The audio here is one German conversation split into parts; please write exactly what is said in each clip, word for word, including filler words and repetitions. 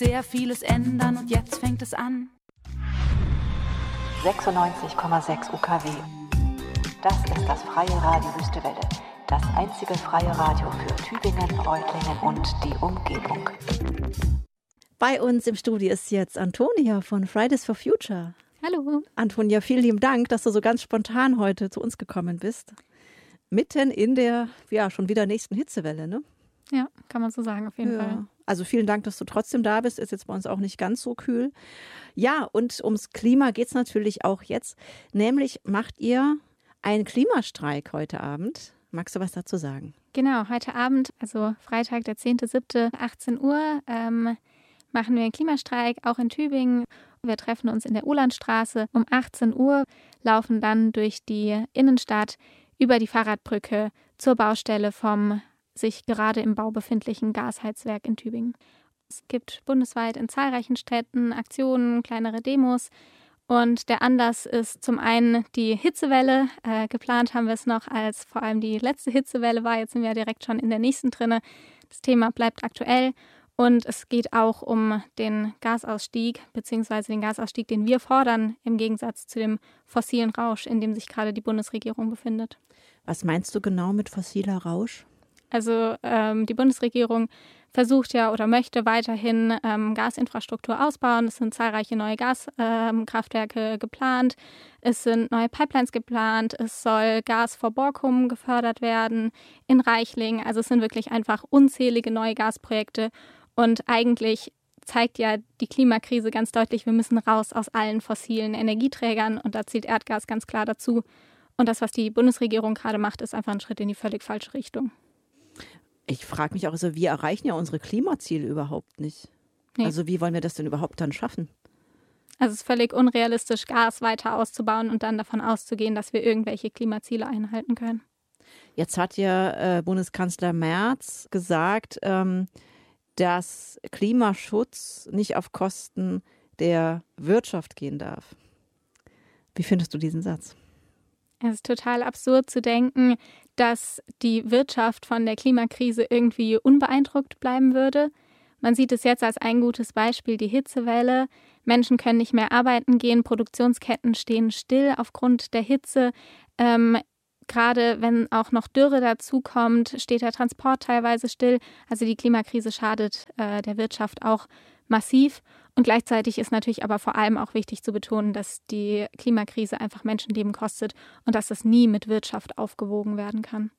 Sehr vieles ändern und jetzt fängt es an. sechsundneunzig Komma sechs U K W. Das ist das Freie Radio Wüstewelle, das einzige freie Radio für Tübingen, Reutlingen und die Umgebung. Bei uns im Studio ist jetzt Antonia von Fridays for Future. Hallo. Antonia, vielen lieben Dank, dass du so ganz spontan heute zu uns gekommen bist. Mitten in der, ja, schon wieder nächsten Hitzewelle, ne? Ja, kann man so sagen, auf jeden ja. Fall. Also vielen Dank, dass du trotzdem da bist. Ist jetzt bei uns auch nicht ganz so kühl. Ja, und ums Klima geht es natürlich auch jetzt. Nämlich macht ihr einen Klimastreik heute Abend. Magst du was dazu sagen? Genau, heute Abend, also Freitag, der zehnter siebter achtzehn Uhr, ähm, machen wir einen Klimastreik, auch in Tübingen. Wir treffen uns in der Uhlandstraße um achtzehn Uhr, laufen dann durch die Innenstadt über die Fahrradbrücke zur Baustelle vom sich gerade im Bau befindlichen Gasheizwerk in Tübingen. Es gibt bundesweit in zahlreichen Städten Aktionen, kleinere Demos. Und der Anlass ist zum einen die Hitzewelle. Äh, geplant haben wir es noch, als vor allem die letzte Hitzewelle war. Jetzt sind wir direkt schon in der nächsten drinne. Das Thema bleibt aktuell. Und es geht auch um den Gasausstieg, beziehungsweise den Gasausstieg, den wir fordern, im Gegensatz zu dem fossilen Rausch, in dem sich gerade die Bundesregierung befindet. Was meinst du genau mit fossiler Rausch? Also ähm, die Bundesregierung versucht ja oder möchte weiterhin ähm, Gasinfrastruktur ausbauen. Es sind zahlreiche neue Gaskraftwerke ähm, geplant. Es sind neue Pipelines geplant. Es soll Gas vor Borkum gefördert werden in Reichling. Also es sind wirklich einfach unzählige neue Gasprojekte. Und eigentlich zeigt ja die Klimakrise ganz deutlich, wir müssen raus aus allen fossilen Energieträgern. Und da zählt Erdgas ganz klar dazu. Und das, was die Bundesregierung gerade macht, ist einfach ein Schritt in die völlig falsche Richtung. Ich frage mich auch, also wir erreichen ja unsere Klimaziele überhaupt nicht. Nee. Also wie wollen wir das denn überhaupt dann schaffen? Also es ist völlig unrealistisch, Gas weiter auszubauen und dann davon auszugehen, dass wir irgendwelche Klimaziele einhalten können. Jetzt hat ja äh, Bundeskanzler Merz gesagt, ähm, dass Klimaschutz nicht auf Kosten der Wirtschaft gehen darf. Wie findest du diesen Satz? Es ist total absurd zu denken, dass die Wirtschaft von der Klimakrise irgendwie unbeeindruckt bleiben würde. Man sieht es jetzt als ein gutes Beispiel, die Hitzewelle. Menschen können nicht mehr arbeiten gehen, Produktionsketten stehen still aufgrund der Hitze. Ähm, gerade wenn auch noch Dürre dazukommt, steht der Transport teilweise still. Also die Klimakrise schadet äh, der Wirtschaft auch massiv. Und gleichzeitig ist natürlich aber vor allem auch wichtig zu betonen, dass die Klimakrise einfach Menschenleben kostet und dass das nie mit Wirtschaft aufgewogen werden kann.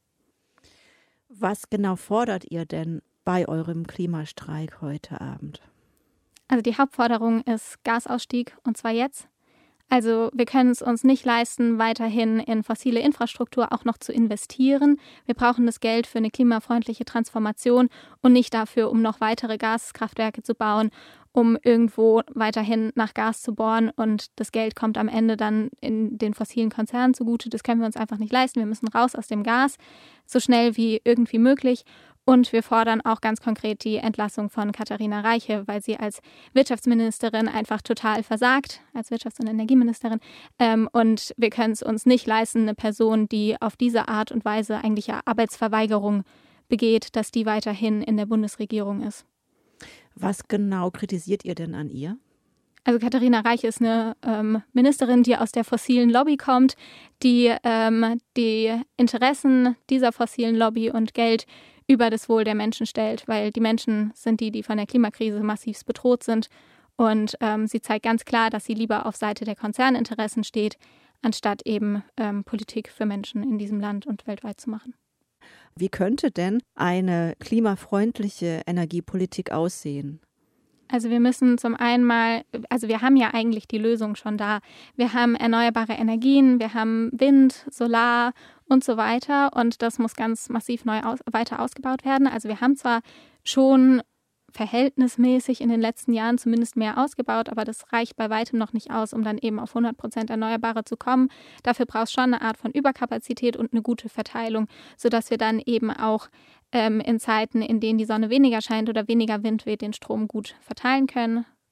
Was genau fordert ihr denn bei eurem Klimastreik heute Abend? Also die Hauptforderung ist Gasausstieg, und zwar jetzt. Also wir können es uns nicht leisten, weiterhin in fossile Infrastruktur auch noch zu investieren. Wir brauchen das Geld für eine klimafreundliche Transformation und nicht dafür, um noch weitere Gaskraftwerke zu bauen, um irgendwo weiterhin nach Gas zu bohren, und das Geld kommt am Ende dann in den fossilen Konzernen zugute. Das können wir uns einfach nicht leisten. Wir müssen raus aus dem Gas, so schnell wie irgendwie möglich. Und wir fordern auch ganz konkret die Entlassung von Katharina Reiche, weil sie als Wirtschaftsministerin einfach total versagt, als Wirtschafts- und Energieministerin. Ähm, und wir können es uns nicht leisten, eine Person, die auf diese Art und Weise eigentlich ja Arbeitsverweigerung begeht, dass die weiterhin in der Bundesregierung ist. Was genau kritisiert ihr denn an ihr? Also Katharina Reiche ist eine ähm, Ministerin, die aus der fossilen Lobby kommt, die ähm, die Interessen dieser fossilen Lobby und Geld über das Wohl der Menschen stellt, weil die Menschen sind die, die von der Klimakrise massiv bedroht sind. Und ähm, sie zeigt ganz klar, dass sie lieber auf Seite der Konzerninteressen steht, anstatt eben ähm, Politik für Menschen in diesem Land und weltweit zu machen. Wie könnte denn eine klimafreundliche Energiepolitik aussehen? Also wir müssen zum einen mal, also wir haben ja eigentlich die Lösung schon da. Wir haben erneuerbare Energien, wir haben Wind, Solar und so weiter, und das muss ganz massiv neu aus, weiter ausgebaut werden. Also wir haben zwar schon verhältnismäßig in den letzten Jahren zumindest mehr ausgebaut, aber das reicht bei weitem noch nicht aus, um dann eben auf hundert Prozent Erneuerbare zu kommen. Dafür braucht es schon eine Art von Überkapazität und eine gute Verteilung, sodass wir dann eben auch ähm, in Zeiten, in denen die Sonne weniger scheint oder weniger Wind weht, den Strom gut verteilen können,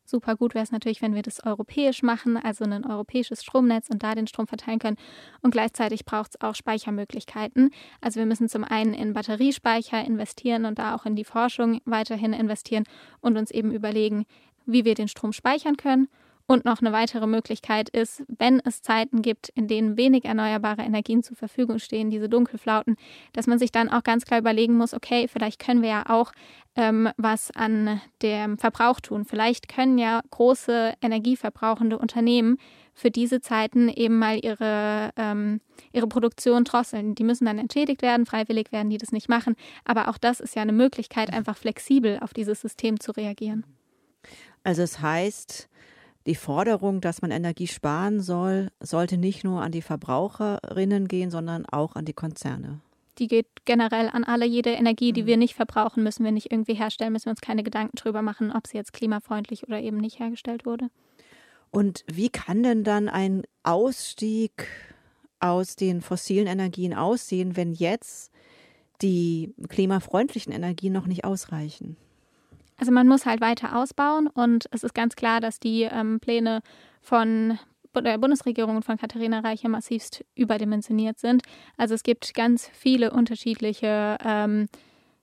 Super gut wäre es natürlich, wenn wir das europäisch machen, also ein europäisches Stromnetz und da den Strom verteilen können. Und gleichzeitig braucht es auch Speichermöglichkeiten. Also wir müssen zum einen in Batteriespeicher investieren und da auch in die Forschung weiterhin investieren und uns eben überlegen, wie wir den Strom speichern können. Und noch eine weitere Möglichkeit ist, wenn es Zeiten gibt, in denen wenig erneuerbare Energien zur Verfügung stehen, diese Dunkelflauten, dass man sich dann auch ganz klar überlegen muss, okay, vielleicht können wir ja auch ähm, was an dem Verbrauch tun. Vielleicht können ja große energieverbrauchende Unternehmen für diese Zeiten eben mal ihre, ähm, ihre Produktion drosseln. Die müssen dann entschädigt werden, freiwillig werden die das nicht machen. Aber auch das ist ja eine Möglichkeit, einfach flexibel auf dieses System zu reagieren. Also es heißt, die Forderung, dass man Energie sparen soll, sollte nicht nur an die Verbraucherinnen gehen, sondern auch an die Konzerne. Die geht generell an alle. Jede Energie, die wir nicht verbrauchen, müssen wir nicht irgendwie herstellen, müssen wir uns keine Gedanken drüber machen, ob sie jetzt klimafreundlich oder eben nicht hergestellt wurde. Und wie kann denn dann ein Ausstieg aus den fossilen Energien aussehen, wenn jetzt die klimafreundlichen Energien noch nicht ausreichen? Also man muss halt weiter ausbauen und es ist ganz klar, dass die ähm, Pläne von der Bundesregierung und von Katharina Reiche massivst überdimensioniert sind. Also es gibt ganz viele unterschiedliche ähm,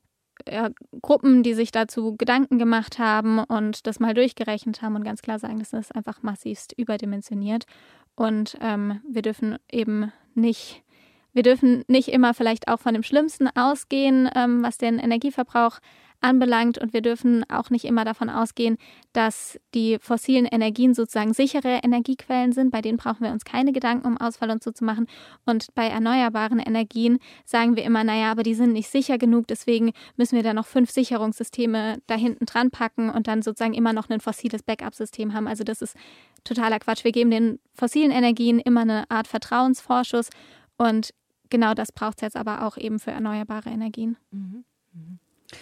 ja, Gruppen, die sich dazu Gedanken gemacht haben und das mal durchgerechnet haben und ganz klar sagen, das ist einfach massivst überdimensioniert. Und ähm, wir dürfen eben nicht, wir dürfen nicht immer vielleicht auch von dem Schlimmsten ausgehen, ähm, was den Energieverbrauch anbelangt. Und wir dürfen auch nicht immer davon ausgehen, dass die fossilen Energien sozusagen sichere Energiequellen sind. Bei denen brauchen wir uns keine Gedanken um Ausfall und so zu machen. Und bei erneuerbaren Energien sagen wir immer, naja, aber die sind nicht sicher genug. Deswegen müssen wir da noch fünf Sicherungssysteme da hinten dran packen und dann sozusagen immer noch ein fossiles Backup-System haben. Also das ist totaler Quatsch. Wir geben den fossilen Energien immer eine Art Vertrauensvorschuss. Und genau das braucht es jetzt aber auch eben für erneuerbare Energien. Mhm. Mhm.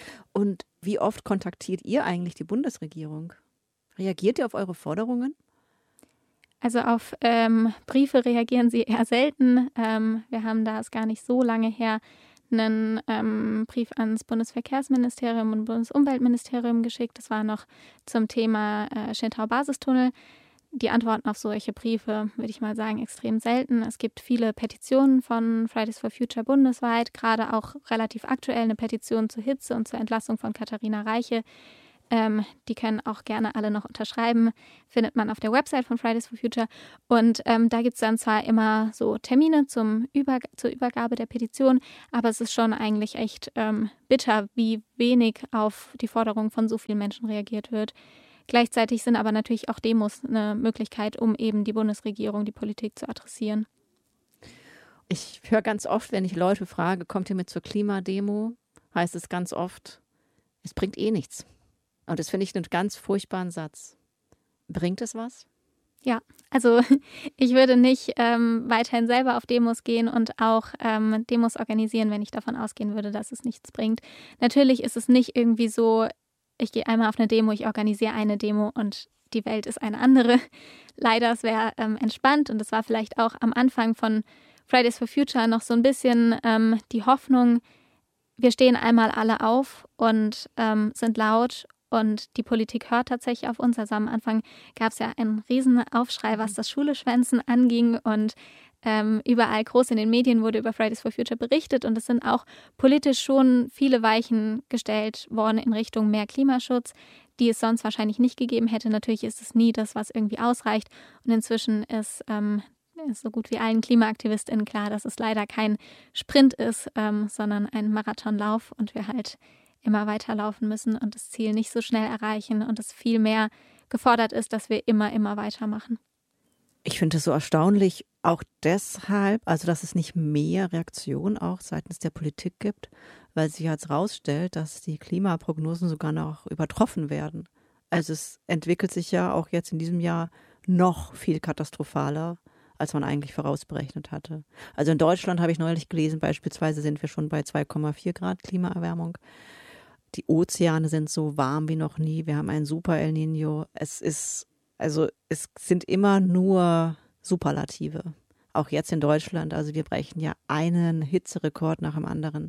Und wie oft kontaktiert ihr eigentlich die Bundesregierung? Reagiert ihr auf eure Forderungen? Also auf ähm, Briefe reagieren sie eher selten. Ähm, wir haben da, ist gar nicht so lange her, einen ähm, Brief ans Bundesverkehrsministerium und Bundesumweltministerium geschickt. Das war noch zum Thema äh, Schintau-Basistunnel. Die Antworten auf solche Briefe, würde ich mal sagen, extrem selten. Es gibt viele Petitionen von Fridays for Future bundesweit, gerade auch relativ aktuell eine Petition zur Hitze und zur Entlassung von Katharina Reiche. Ähm, die können auch gerne alle noch unterschreiben, findet man auf der Website von Fridays for Future. Und ähm, da gibt es dann zwar immer so Termine zum Über- zur Übergabe der Petition, aber es ist schon eigentlich echt ähm, bitter, wie wenig auf die Forderungen von so vielen Menschen reagiert wird. Gleichzeitig sind aber natürlich auch Demos eine Möglichkeit, um eben die Bundesregierung, die Politik zu adressieren. Ich höre ganz oft, wenn ich Leute frage, kommt ihr mit zur Klimademo, heißt es ganz oft, es bringt eh nichts. Und das finde ich einen ganz furchtbaren Satz. Bringt es was? Ja, also ich würde nicht ähm, weiterhin selber auf Demos gehen und auch ähm, Demos organisieren, wenn ich davon ausgehen würde, dass es nichts bringt. Natürlich ist es nicht irgendwie so, ich gehe einmal auf eine Demo, ich organisiere eine Demo und die Welt ist eine andere. Leider, es wäre ähm, entspannt und es war vielleicht auch am Anfang von Fridays for Future noch so ein bisschen ähm, die Hoffnung, wir stehen einmal alle auf und ähm, sind laut und die Politik hört tatsächlich auf uns. Also am Anfang gab es ja einen riesen Aufschrei, was das Schuleschwänzen anging und Ähm, überall groß in den Medien wurde über Fridays for Future berichtet und es sind auch politisch schon viele Weichen gestellt worden in Richtung mehr Klimaschutz, die es sonst wahrscheinlich nicht gegeben hätte. Natürlich ist es nie das, was irgendwie ausreicht und inzwischen ist, ähm, ist so gut wie allen KlimaaktivistInnen klar, dass es leider kein Sprint ist, ähm, sondern ein Marathonlauf und wir halt immer weiterlaufen müssen und das Ziel nicht so schnell erreichen und es viel mehr gefordert ist, dass wir immer, immer weitermachen. Ich finde es so erstaunlich, auch deshalb, also dass es nicht mehr Reaktion auch seitens der Politik gibt, weil sich jetzt rausstellt, dass die Klimaprognosen sogar noch übertroffen werden. Also es entwickelt sich ja auch jetzt in diesem Jahr noch viel katastrophaler, als man eigentlich vorausberechnet hatte. Also in Deutschland habe ich neulich gelesen, beispielsweise sind wir schon bei zwei Komma vier Grad Klimaerwärmung. Die Ozeane sind so warm wie noch nie. Wir haben einen Super El Niño. Es ist Also es sind immer nur Superlative, auch jetzt in Deutschland. Also wir brechen ja einen Hitzerekord nach dem anderen.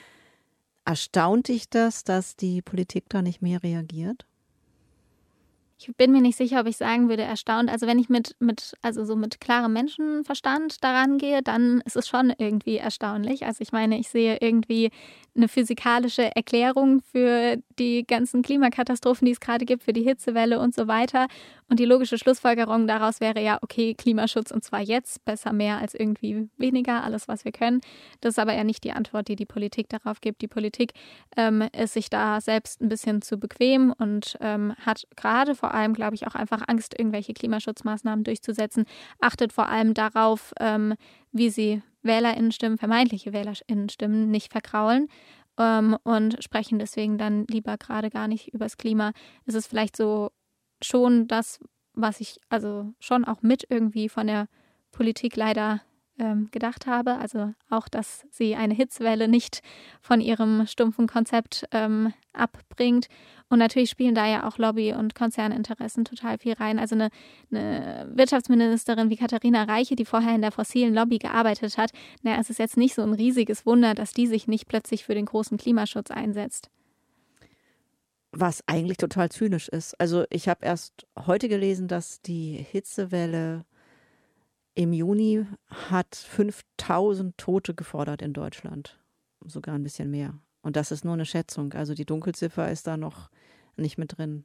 Erstaunt dich das, dass die Politik da nicht mehr reagiert? Ich bin mir nicht sicher, ob ich sagen würde, erstaunt. Also wenn ich mit, mit, also so mit klarem Menschenverstand daran gehe, dann ist es schon irgendwie erstaunlich. Also ich meine, ich sehe irgendwie eine physikalische Erklärung für die ganzen Klimakatastrophen, die es gerade gibt, für die Hitzewelle und so weiter. Und die logische Schlussfolgerung daraus wäre ja, okay, Klimaschutz und zwar jetzt, besser mehr als irgendwie weniger, alles, was wir können. Das ist aber ja nicht die Antwort, die die Politik darauf gibt. Die Politik ähm, ist sich da selbst ein bisschen zu bequem und ähm, hat gerade vor allem, glaube ich, auch einfach Angst, irgendwelche Klimaschutzmaßnahmen durchzusetzen, achtet vor allem darauf, ähm, wie sie WählerInnenstimmen, vermeintliche WählerInnenstimmen nicht verkraulen ähm, und sprechen deswegen dann lieber gerade gar nicht übers Klima. Es ist vielleicht so schon das, was ich also schon auch mit irgendwie von der Politik leider ähm, gedacht habe. Also auch, dass sie eine Hitzewelle nicht von ihrem stumpfen Konzept ähm, abbringt. Und natürlich spielen da ja auch Lobby- und Konzerninteressen total viel rein. Also eine, eine Wirtschaftsministerin wie Katharina Reiche, die vorher in der fossilen Lobby gearbeitet hat, naja, es ist jetzt nicht so ein riesiges Wunder, dass die sich nicht plötzlich für den großen Klimaschutz einsetzt. Was eigentlich total zynisch ist. Also ich habe erst heute gelesen, dass die Hitzewelle im Juni hat fünftausend Tote gefordert in Deutschland. Sogar ein bisschen mehr. Und das ist nur eine Schätzung. Also die Dunkelziffer ist da noch nicht mit drin.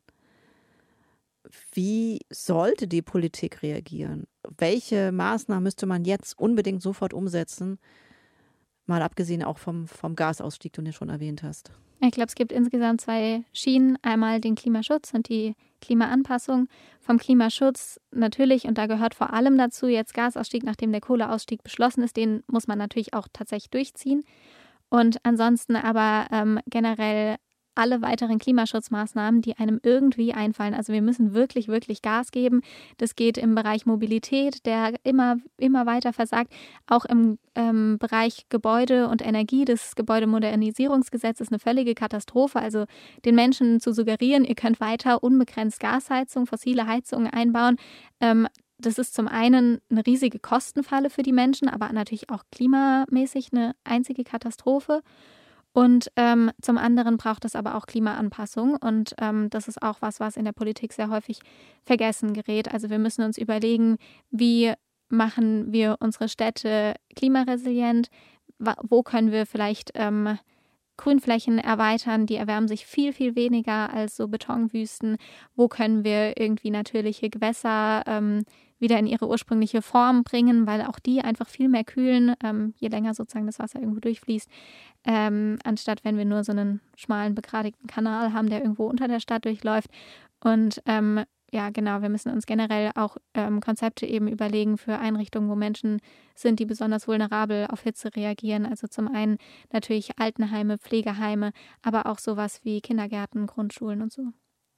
Wie sollte die Politik reagieren? Welche Maßnahmen müsste man jetzt unbedingt sofort umsetzen? Mal abgesehen auch vom, vom Gasausstieg, den du schon erwähnt hast. Ich glaube, es gibt insgesamt zwei Schienen. Einmal den Klimaschutz und die Klimaanpassung. Vom Klimaschutz natürlich, und da gehört vor allem dazu jetzt Gasausstieg, nachdem der Kohleausstieg beschlossen ist, den muss man natürlich auch tatsächlich durchziehen. Und ansonsten aber ähm, generell alle weiteren Klimaschutzmaßnahmen, die einem irgendwie einfallen. Also wir müssen wirklich, wirklich Gas geben. Das geht im Bereich Mobilität, der immer, immer weiter versagt. Auch im ähm, Bereich Gebäude und Energie. Das Gebäudemodernisierungsgesetz ist eine völlige Katastrophe. Also den Menschen zu suggerieren, ihr könnt weiter unbegrenzt Gasheizung, fossile Heizungen einbauen. Ähm, das ist zum einen eine riesige Kostenfalle für die Menschen, aber natürlich auch klimamäßig eine einzige Katastrophe. Und ähm, zum anderen braucht es aber auch Klimaanpassung. Und ähm, das ist auch was, was in der Politik sehr häufig vergessen gerät. Also wir müssen uns überlegen, wie machen wir unsere Städte klimaresilient? Wo können wir vielleicht ähm, Grünflächen erweitern? Die erwärmen sich viel, viel weniger als so Betonwüsten. Wo können wir irgendwie natürliche Gewässer ähm, wieder in ihre ursprüngliche Form bringen, weil auch die einfach viel mehr kühlen, ähm, je länger sozusagen das Wasser irgendwo durchfließt, ähm, anstatt wenn wir nur so einen schmalen, begradigten Kanal haben, der irgendwo unter der Stadt durchläuft. Und ähm, ja, genau, wir müssen uns generell auch ähm, Konzepte eben überlegen für Einrichtungen, wo Menschen sind, die besonders vulnerabel auf Hitze reagieren. Also zum einen natürlich Altenheime, Pflegeheime, aber auch sowas wie Kindergärten, Grundschulen und so.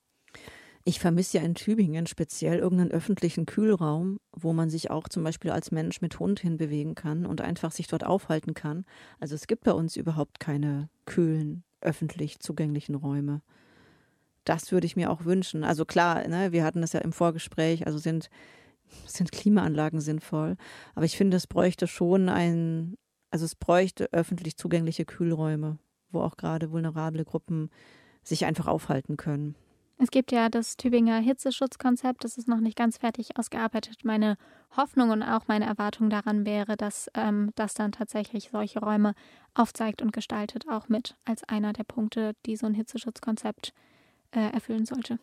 Ich vermisse ja in Tübingen speziell irgendeinen öffentlichen Kühlraum, wo man sich auch zum Beispiel als Mensch mit Hund hinbewegen kann und einfach sich dort aufhalten kann. Also es gibt bei uns überhaupt keine kühlen, öffentlich zugänglichen Räume. Das würde ich mir auch wünschen. Also klar, ne, wir hatten das ja im Vorgespräch, also sind, sind Klimaanlagen sinnvoll. Aber ich finde, es bräuchte schon ein, also es bräuchte öffentlich zugängliche Kühlräume, wo auch gerade vulnerable Gruppen sich einfach aufhalten können. Es gibt ja das Tübinger Hitzeschutzkonzept, das ist noch nicht ganz fertig ausgearbeitet. Meine Hoffnung und auch meine Erwartung daran wäre, dass ähm, das dann tatsächlich solche Räume aufzeigt und gestaltet, auch mit als einer der Punkte, die so ein Hitzeschutzkonzept äh, erfüllen sollte.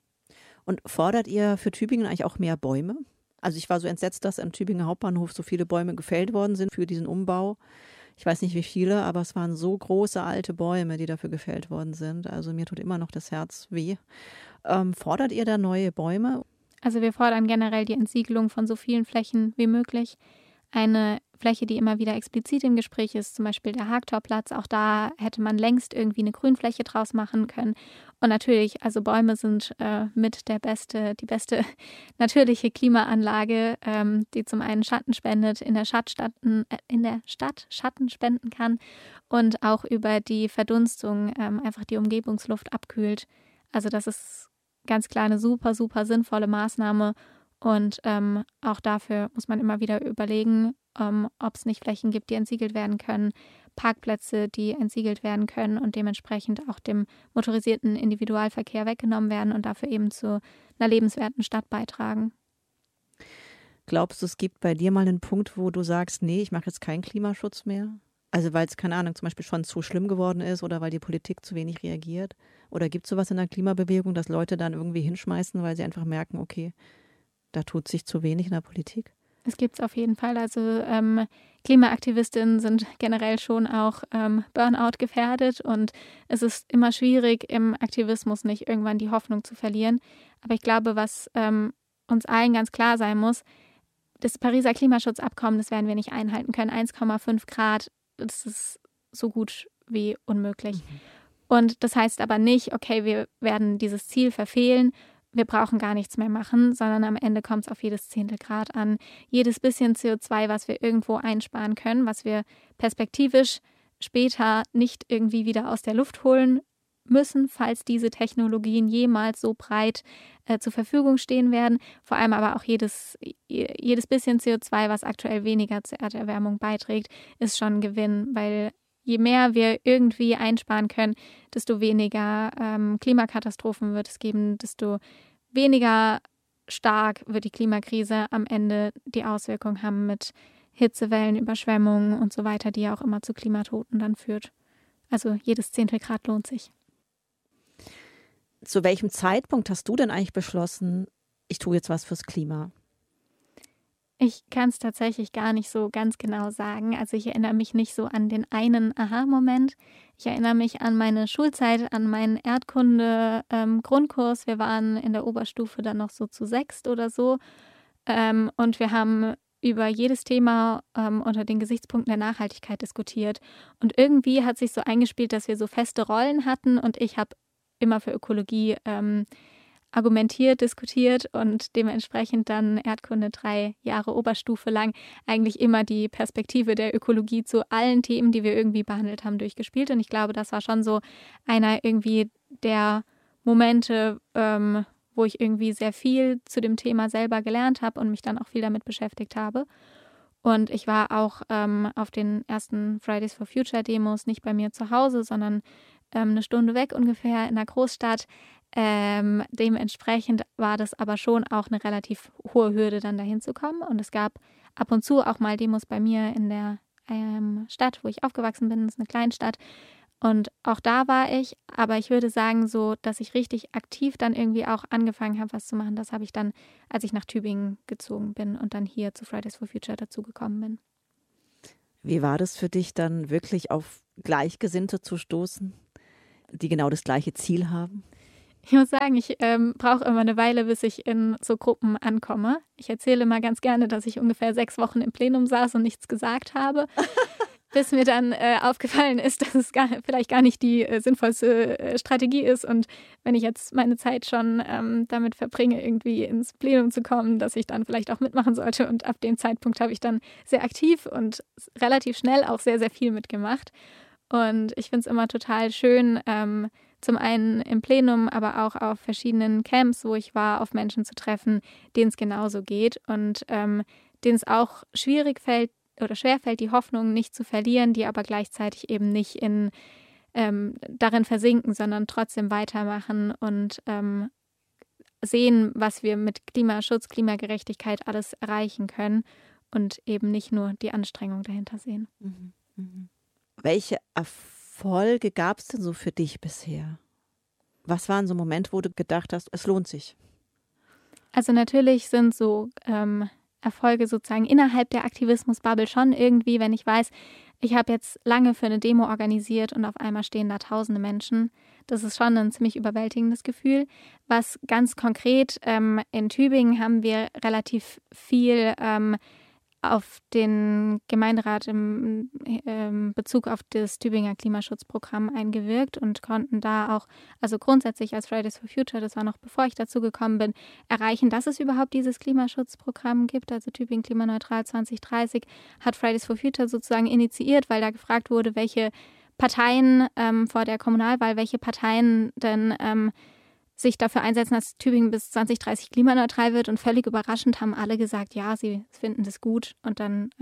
Und fordert ihr für Tübingen eigentlich auch mehr Bäume? Also ich war so entsetzt, dass am Tübinger Hauptbahnhof so viele Bäume gefällt worden sind für diesen Umbau. Ich weiß nicht wie viele, aber es waren so große alte Bäume, die dafür gefällt worden sind. Also mir tut immer noch das Herz weh. Ähm, fordert ihr da neue Bäume? Also wir fordern generell die Entsiegelung von so vielen Flächen wie möglich. Eine Fläche, die immer wieder explizit im Gespräch ist, zum Beispiel der Hagtorplatz. Auch da hätte man längst irgendwie eine Grünfläche draus machen können. Und natürlich, also Bäume sind äh, mit der beste, die beste natürliche Klimaanlage, ähm, die zum einen Schatten spendet, in der Stadt, Schatten, äh, in der Stadt Schatten spenden kann und auch über die Verdunstung ähm, einfach die Umgebungsluft abkühlt. Also das ist ganz klar eine super, super sinnvolle Maßnahme. Und ähm, auch dafür muss man immer wieder überlegen, ähm, ob es nicht Flächen gibt, die entsiegelt werden können. Parkplätze, die entsiegelt werden können und dementsprechend auch dem motorisierten Individualverkehr weggenommen werden und dafür eben zu einer lebenswerten Stadt beitragen. Glaubst du, es gibt bei dir mal einen Punkt, wo du sagst, nee, ich mache jetzt keinen Klimaschutz mehr? Also weil es, keine Ahnung, zum Beispiel schon zu schlimm geworden ist oder weil die Politik zu wenig reagiert? Oder gibt es sowas in der Klimabewegung, dass Leute dann irgendwie hinschmeißen, weil sie einfach merken, okay, da tut sich zu wenig in der Politik? Es gibt es auf jeden Fall. Also ähm, Klimaaktivistinnen sind generell schon auch ähm, Burnout gefährdet und es ist immer schwierig, im Aktivismus nicht irgendwann die Hoffnung zu verlieren. Aber ich glaube, was ähm, uns allen ganz klar sein muss, das Pariser Klimaschutzabkommen, das werden wir nicht einhalten können. eins Komma fünf Grad, das ist so gut wie unmöglich. Mhm. Und das heißt aber nicht, okay, wir werden dieses Ziel verfehlen, wir brauchen gar nichts mehr machen, sondern am Ende kommt es auf jedes Zehntel Grad an. Jedes bisschen C O zwei, was wir irgendwo einsparen können, was wir perspektivisch später nicht irgendwie wieder aus der Luft holen müssen, falls diese Technologien jemals so breit äh, zur Verfügung stehen werden. Vor allem aber auch jedes, jedes bisschen C O zwei, was aktuell weniger zur Erderwärmung beiträgt, ist schon ein Gewinn, weil je mehr wir irgendwie einsparen können, desto weniger ähm, Klimakatastrophen wird es geben, desto weniger stark wird die Klimakrise am Ende die Auswirkungen haben mit Hitzewellen, Überschwemmungen und so weiter, die ja auch immer zu Klimatoten dann führt. Also jedes Zehntel Grad lohnt sich. Zu welchem Zeitpunkt hast du denn eigentlich beschlossen, ich tue jetzt was fürs Klima? Ich kann es tatsächlich gar nicht so ganz genau sagen. Also ich erinnere mich nicht so an den einen Aha-Moment. Ich erinnere mich an meine Schulzeit, an meinen Erdkunde-Grundkurs. Ähm, wir waren in der Oberstufe dann noch so zu sechst oder so. Ähm, und wir haben über jedes Thema ähm, unter den Gesichtspunkten der Nachhaltigkeit diskutiert. Und irgendwie hat sich so eingespielt, dass wir so feste Rollen hatten und ich habe immer für Ökologie ähm, argumentiert, diskutiert und dementsprechend dann Erdkunde drei Jahre Oberstufe lang eigentlich immer die Perspektive der Ökologie zu allen Themen, die wir irgendwie behandelt haben, durchgespielt. Und ich glaube, das war schon so einer irgendwie der Momente, ähm, wo ich irgendwie sehr viel zu dem Thema selber gelernt habe und mich dann auch viel damit beschäftigt habe. Und ich war auch ähm, auf den ersten Fridays for Future Demos nicht bei mir zu Hause, sondern ähm, eine Stunde weg ungefähr in der Großstadt. Ähm, dementsprechend war das aber schon auch eine relativ hohe Hürde, dann dahin zu kommen. Und es gab ab und zu auch mal Demos bei mir in der ähm, Stadt, wo ich aufgewachsen bin. Das ist eine Kleinstadt. Und auch da war ich. Aber ich würde sagen, so, dass ich richtig aktiv dann irgendwie auch angefangen habe, was zu machen, das habe ich dann, als ich nach Tübingen gezogen bin und dann hier zu Fridays for Future dazugekommen bin. Wie war das für dich dann wirklich auf Gleichgesinnte zu stoßen, die genau das gleiche Ziel haben? Ich muss sagen, ich ähm, brauche immer eine Weile, bis ich in so Gruppen ankomme. Ich erzähle immer ganz gerne, dass ich ungefähr sechs Wochen im Plenum saß und nichts gesagt habe, bis mir dann äh, aufgefallen ist, dass es gar, vielleicht gar nicht die äh, sinnvollste äh, Strategie ist. Und wenn ich jetzt meine Zeit schon ähm, damit verbringe, irgendwie ins Plenum zu kommen, dass ich dann vielleicht auch mitmachen sollte. Und ab dem Zeitpunkt habe ich dann sehr aktiv und relativ schnell auch sehr, sehr viel mitgemacht. Und ich finde es immer total schön, ähm, zum einen im Plenum, aber auch auf verschiedenen Camps, wo ich war, auf Menschen zu treffen, denen es genauso geht und ähm, denen es auch schwierig fällt oder schwerfällt, die Hoffnung nicht zu verlieren, die aber gleichzeitig eben nicht in ähm, darin versinken, sondern trotzdem weitermachen und ähm, sehen, was wir mit Klimaschutz, Klimagerechtigkeit alles erreichen können und eben nicht nur die Anstrengung dahinter sehen. Mhm. Mhm. Welche Erfolge gab es denn so für dich bisher? Was waren so Momente, wo du gedacht hast, es lohnt sich? Also natürlich sind so ähm, Erfolge sozusagen innerhalb der Aktivismus-Bubble schon irgendwie, wenn ich weiß, ich habe jetzt lange für eine Demo organisiert und auf einmal stehen da tausende Menschen. Das ist schon ein ziemlich überwältigendes Gefühl. Was ganz konkret ähm, in Tübingen haben wir relativ viel ähm, auf den Gemeinderat im ähm, Bezug auf das Tübinger Klimaschutzprogramm eingewirkt und konnten da auch, also grundsätzlich als Fridays for Future, das war noch bevor ich dazu gekommen bin, erreichen, dass es überhaupt dieses Klimaschutzprogramm gibt. Also Tübingen klimaneutral zwanzig dreißig hat Fridays for Future sozusagen initiiert, weil da gefragt wurde, welche Parteien ähm, vor der Kommunalwahl, welche Parteien denn ähm, sich dafür einsetzen, dass Tübingen bis zwanzig dreißig klimaneutral wird und völlig überraschend haben alle gesagt, ja, sie finden das gut und dann ähm,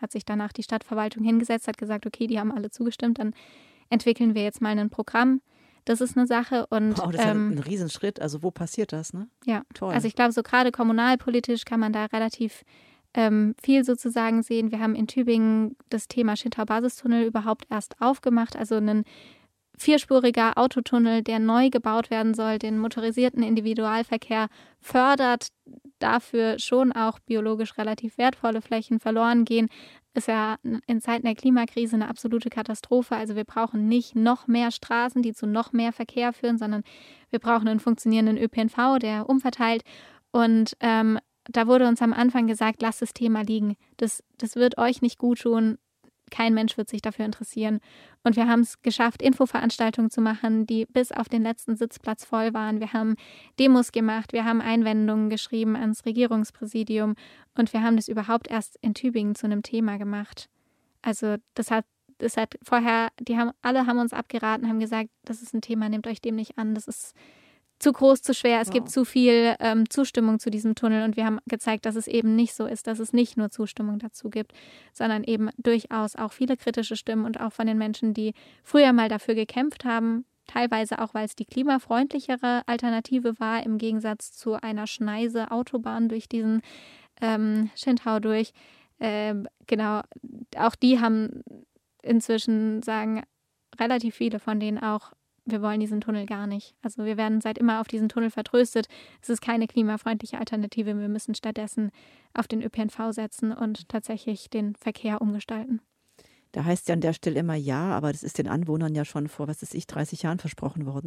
hat sich danach die Stadtverwaltung hingesetzt, hat gesagt, okay, die haben alle zugestimmt, dann entwickeln wir jetzt mal ein Programm. Das ist eine Sache. Und, wow, das ist ähm, ein Riesenschritt. Also wo passiert das, ne? Ja, toll. Also ich glaube, so gerade kommunalpolitisch kann man da relativ ähm, viel sozusagen sehen. Wir haben in Tübingen das Thema Schintau-Basistunnel überhaupt erst aufgemacht. Also ein vierspuriger Autotunnel, der neu gebaut werden soll, den motorisierten Individualverkehr fördert, dafür schon auch biologisch relativ wertvolle Flächen verloren gehen, ist ja in Zeiten der Klimakrise eine absolute Katastrophe. Also wir brauchen nicht noch mehr Straßen, die zu noch mehr Verkehr führen, sondern wir brauchen einen funktionierenden Ö P N V, der umverteilt. Und ähm, da wurde uns am Anfang gesagt, lasst das Thema liegen. Das, das wird euch nicht gut tun. Kein Mensch wird sich dafür interessieren. Und wir haben es geschafft, Infoveranstaltungen zu machen, die bis auf den letzten Sitzplatz voll waren. Wir haben Demos gemacht, wir haben Einwendungen geschrieben ans Regierungspräsidium und wir haben das überhaupt erst in Tübingen zu einem Thema gemacht. Also das hat, das hat vorher, die haben, alle haben uns abgeraten, haben gesagt, das ist ein Thema, nehmt euch dem nicht an, das ist zu groß, zu schwer, es wow. gibt zu viel ähm, Zustimmung zu diesem Tunnel und wir haben gezeigt, dass es eben nicht so ist, dass es nicht nur Zustimmung dazu gibt, sondern eben durchaus auch viele kritische Stimmen und auch von den Menschen, die früher mal dafür gekämpft haben, teilweise auch, weil es die klimafreundlichere Alternative war, im Gegensatz zu einer Schneise Autobahn durch diesen ähm, Schintau durch. Ähm, genau, auch die haben inzwischen, sagen relativ viele von denen auch, wir wollen diesen Tunnel gar nicht. Also wir werden seit immer auf diesen Tunnel vertröstet. Es ist keine klimafreundliche Alternative. Wir müssen stattdessen auf den Ö P N V setzen und tatsächlich den Verkehr umgestalten. Da heißt ja an der Stelle immer ja, aber das ist den Anwohnern ja schon vor, was weiß ich, dreißig Jahren versprochen worden.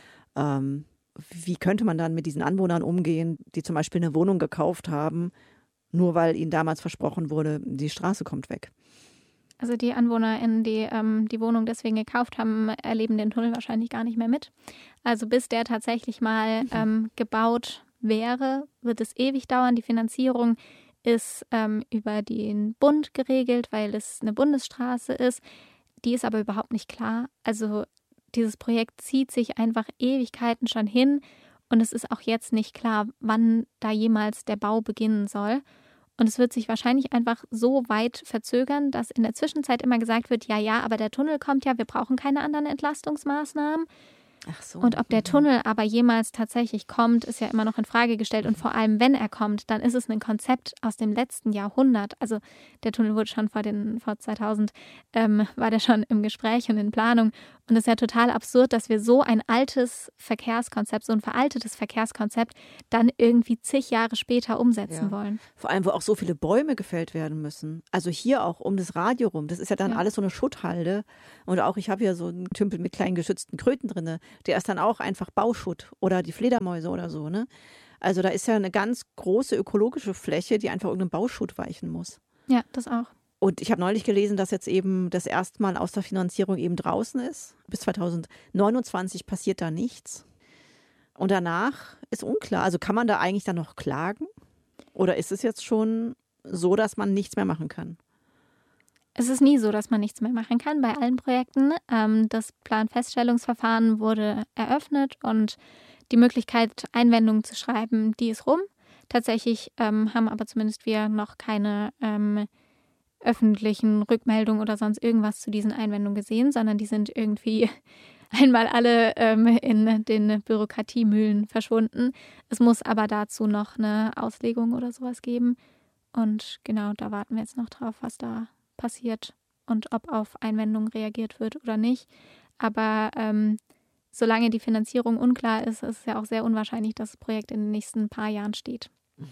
Ähm, wie könnte man dann mit diesen Anwohnern umgehen, die zum Beispiel eine Wohnung gekauft haben, nur weil ihnen damals versprochen wurde, die Straße kommt weg? Also die AnwohnerInnen, die ähm, die Wohnung deswegen gekauft haben, erleben den Tunnel wahrscheinlich gar nicht mehr mit. Also bis der tatsächlich mal ähm, gebaut wäre, wird es ewig dauern. Die Finanzierung ist ähm, über den Bund geregelt, weil es eine Bundesstraße ist. Die ist aber überhaupt nicht klar. Also dieses Projekt zieht sich einfach Ewigkeiten schon hin und es ist auch jetzt nicht klar, wann da jemals der Bau beginnen soll. Und es wird sich wahrscheinlich einfach so weit verzögern, dass in der Zwischenzeit immer gesagt wird, ja, ja, aber der Tunnel kommt ja, wir brauchen keine anderen Entlastungsmaßnahmen. Ach so. Und ob der Tunnel aber jemals tatsächlich kommt, ist ja immer noch in Frage gestellt. Und vor allem, wenn er kommt, dann ist es ein Konzept aus dem letzten Jahrhundert. Also der Tunnel wurde schon vor, den, vor zweitausend, ähm, war der schon im Gespräch und in Planung. Und es ist ja total absurd, dass wir so ein altes Verkehrskonzept, so ein veraltetes Verkehrskonzept dann irgendwie zig Jahre später umsetzen ja. wollen. Vor allem, wo auch so viele Bäume gefällt werden müssen. Also hier auch um das Radio rum. Das ist ja dann ja. alles so eine Schutthalde. Und auch, ich habe hier so einen Tümpel mit kleinen geschützten Kröten drin. Der ist dann auch einfach Bauschutt oder die Fledermäuse oder so. Ne? Also da ist ja eine ganz große ökologische Fläche, die einfach irgendeinem Bauschutt weichen muss. Ja, das auch. Und ich habe neulich gelesen, dass jetzt eben das erste Mal aus der Finanzierung eben draußen ist. Bis zweitausendneunundzwanzig passiert da nichts. Und danach ist unklar. Also kann man da eigentlich dann noch klagen? Oder ist es jetzt schon so, dass man nichts mehr machen kann? Es ist nie so, dass man nichts mehr machen kann bei allen Projekten. Ähm, das Planfeststellungsverfahren wurde eröffnet und die Möglichkeit, Einwendungen zu schreiben, die ist rum. Tatsächlich ähm, haben aber zumindest wir noch keine ähm, öffentlichen Rückmeldungen oder sonst irgendwas zu diesen Einwendungen gesehen, sondern die sind irgendwie einmal alle ähm, in den Bürokratiemühlen verschwunden. Es muss aber dazu noch eine Auslegung oder sowas geben. Und genau, da warten wir jetzt noch drauf, was da passiert und ob auf Einwendungen reagiert wird oder nicht. Aber ähm, solange die Finanzierung unklar ist, ist es ja auch sehr unwahrscheinlich, dass das Projekt in den nächsten paar Jahren steht.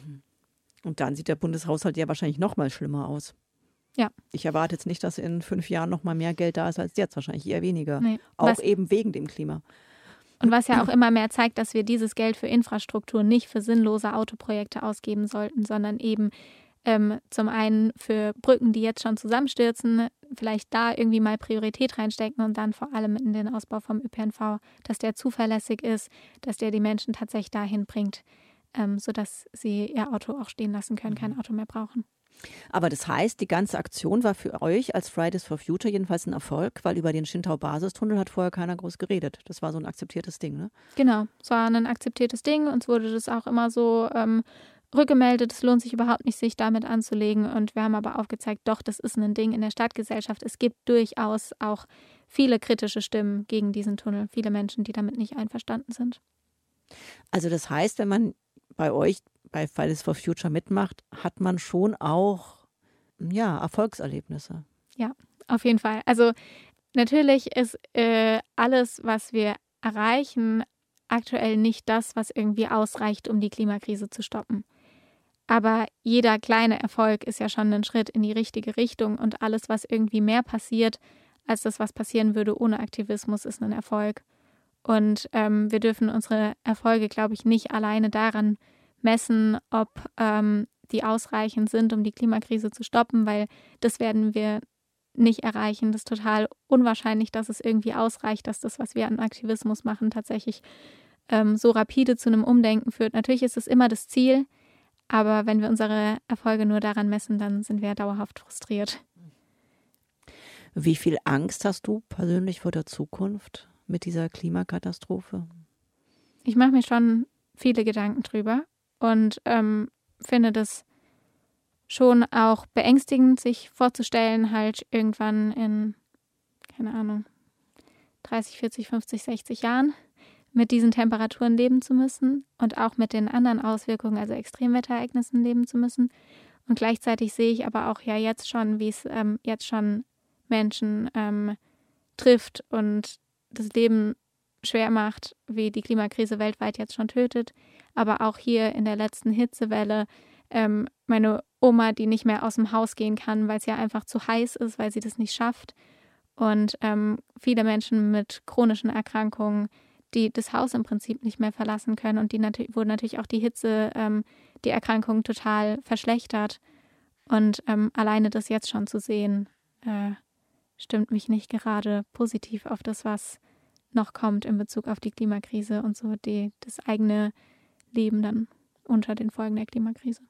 Und dann sieht der Bundeshaushalt ja wahrscheinlich noch mal schlimmer aus. Ja. Ich erwarte jetzt nicht, dass in fünf Jahren noch mal mehr Geld da ist als jetzt, wahrscheinlich eher weniger. Nee. Auch was, eben wegen dem Klima. Und was ja auch immer mehr zeigt, dass wir dieses Geld für Infrastruktur nicht für sinnlose Autoprojekte ausgeben sollten, sondern eben ähm, zum einen für Brücken, die jetzt schon zusammenstürzen, vielleicht da irgendwie mal Priorität reinstecken und dann vor allem in den Ausbau vom Ö P N V, dass der zuverlässig ist, dass der die Menschen tatsächlich dahin bringt, ähm, sodass sie ihr Auto auch stehen lassen können, kein Auto mehr brauchen. Aber das heißt, die ganze Aktion war für euch als Fridays for Future jedenfalls ein Erfolg, weil über den Schintau-Basistunnel hat vorher keiner groß geredet. Das war so ein akzeptiertes Ding, ne? Genau, es war ein akzeptiertes Ding. Uns wurde das auch immer so ähm, rückgemeldet, es lohnt sich überhaupt nicht, sich damit anzulegen. Und wir haben aber aufgezeigt, doch, das ist ein Ding in der Stadtgesellschaft. Es gibt durchaus auch viele kritische Stimmen gegen diesen Tunnel, viele Menschen, die damit nicht einverstanden sind. Also das heißt, wenn man bei euch bei Fridays for Future mitmacht, hat man schon auch ja, Erfolgserlebnisse. Ja, auf jeden Fall. Also natürlich ist äh, alles, was wir erreichen, aktuell nicht das, was irgendwie ausreicht, um die Klimakrise zu stoppen. Aber jeder kleine Erfolg ist ja schon ein Schritt in die richtige Richtung und alles, was irgendwie mehr passiert, als das, was passieren würde ohne Aktivismus, ist ein Erfolg. Und ähm, wir dürfen unsere Erfolge, glaube ich, nicht alleine daran messen, ob ähm, die ausreichend sind, um die Klimakrise zu stoppen, weil das werden wir nicht erreichen. Das ist total unwahrscheinlich, dass es irgendwie ausreicht, dass das, was wir an Aktivismus machen, tatsächlich ähm, so rapide zu einem Umdenken führt. Natürlich ist es immer das Ziel, aber wenn wir unsere Erfolge nur daran messen, dann sind wir dauerhaft frustriert. Wie viel Angst hast du persönlich vor der Zukunft mit dieser Klimakatastrophe? Ich mache mir schon viele Gedanken drüber und ähm, finde das schon auch beängstigend, sich vorzustellen, halt irgendwann in, keine Ahnung, dreißig, vierzig, fünfzig, sechzig Jahren mit diesen Temperaturen leben zu müssen und auch mit den anderen Auswirkungen, also Extremwetterereignissen leben zu müssen. Und gleichzeitig sehe ich aber auch ja jetzt schon, wie es ähm, jetzt schon Menschen ähm, trifft und das Leben schwer macht, wie die Klimakrise weltweit jetzt schon tötet. Aber auch hier in der letzten Hitzewelle ähm, meine Oma, die nicht mehr aus dem Haus gehen kann, weil es ja einfach zu heiß ist, weil sie das nicht schafft. Und ähm, viele Menschen mit chronischen Erkrankungen, die das Haus im Prinzip nicht mehr verlassen können und die nat- wo natürlich auch die Hitze ähm, die Erkrankung total verschlechtert. Und ähm, alleine das jetzt schon zu sehen, äh, stimmt mich nicht gerade positiv auf das, was noch kommt in Bezug auf die Klimakrise und so die, das eigene Leben dann unter den Folgen der Klimakrise.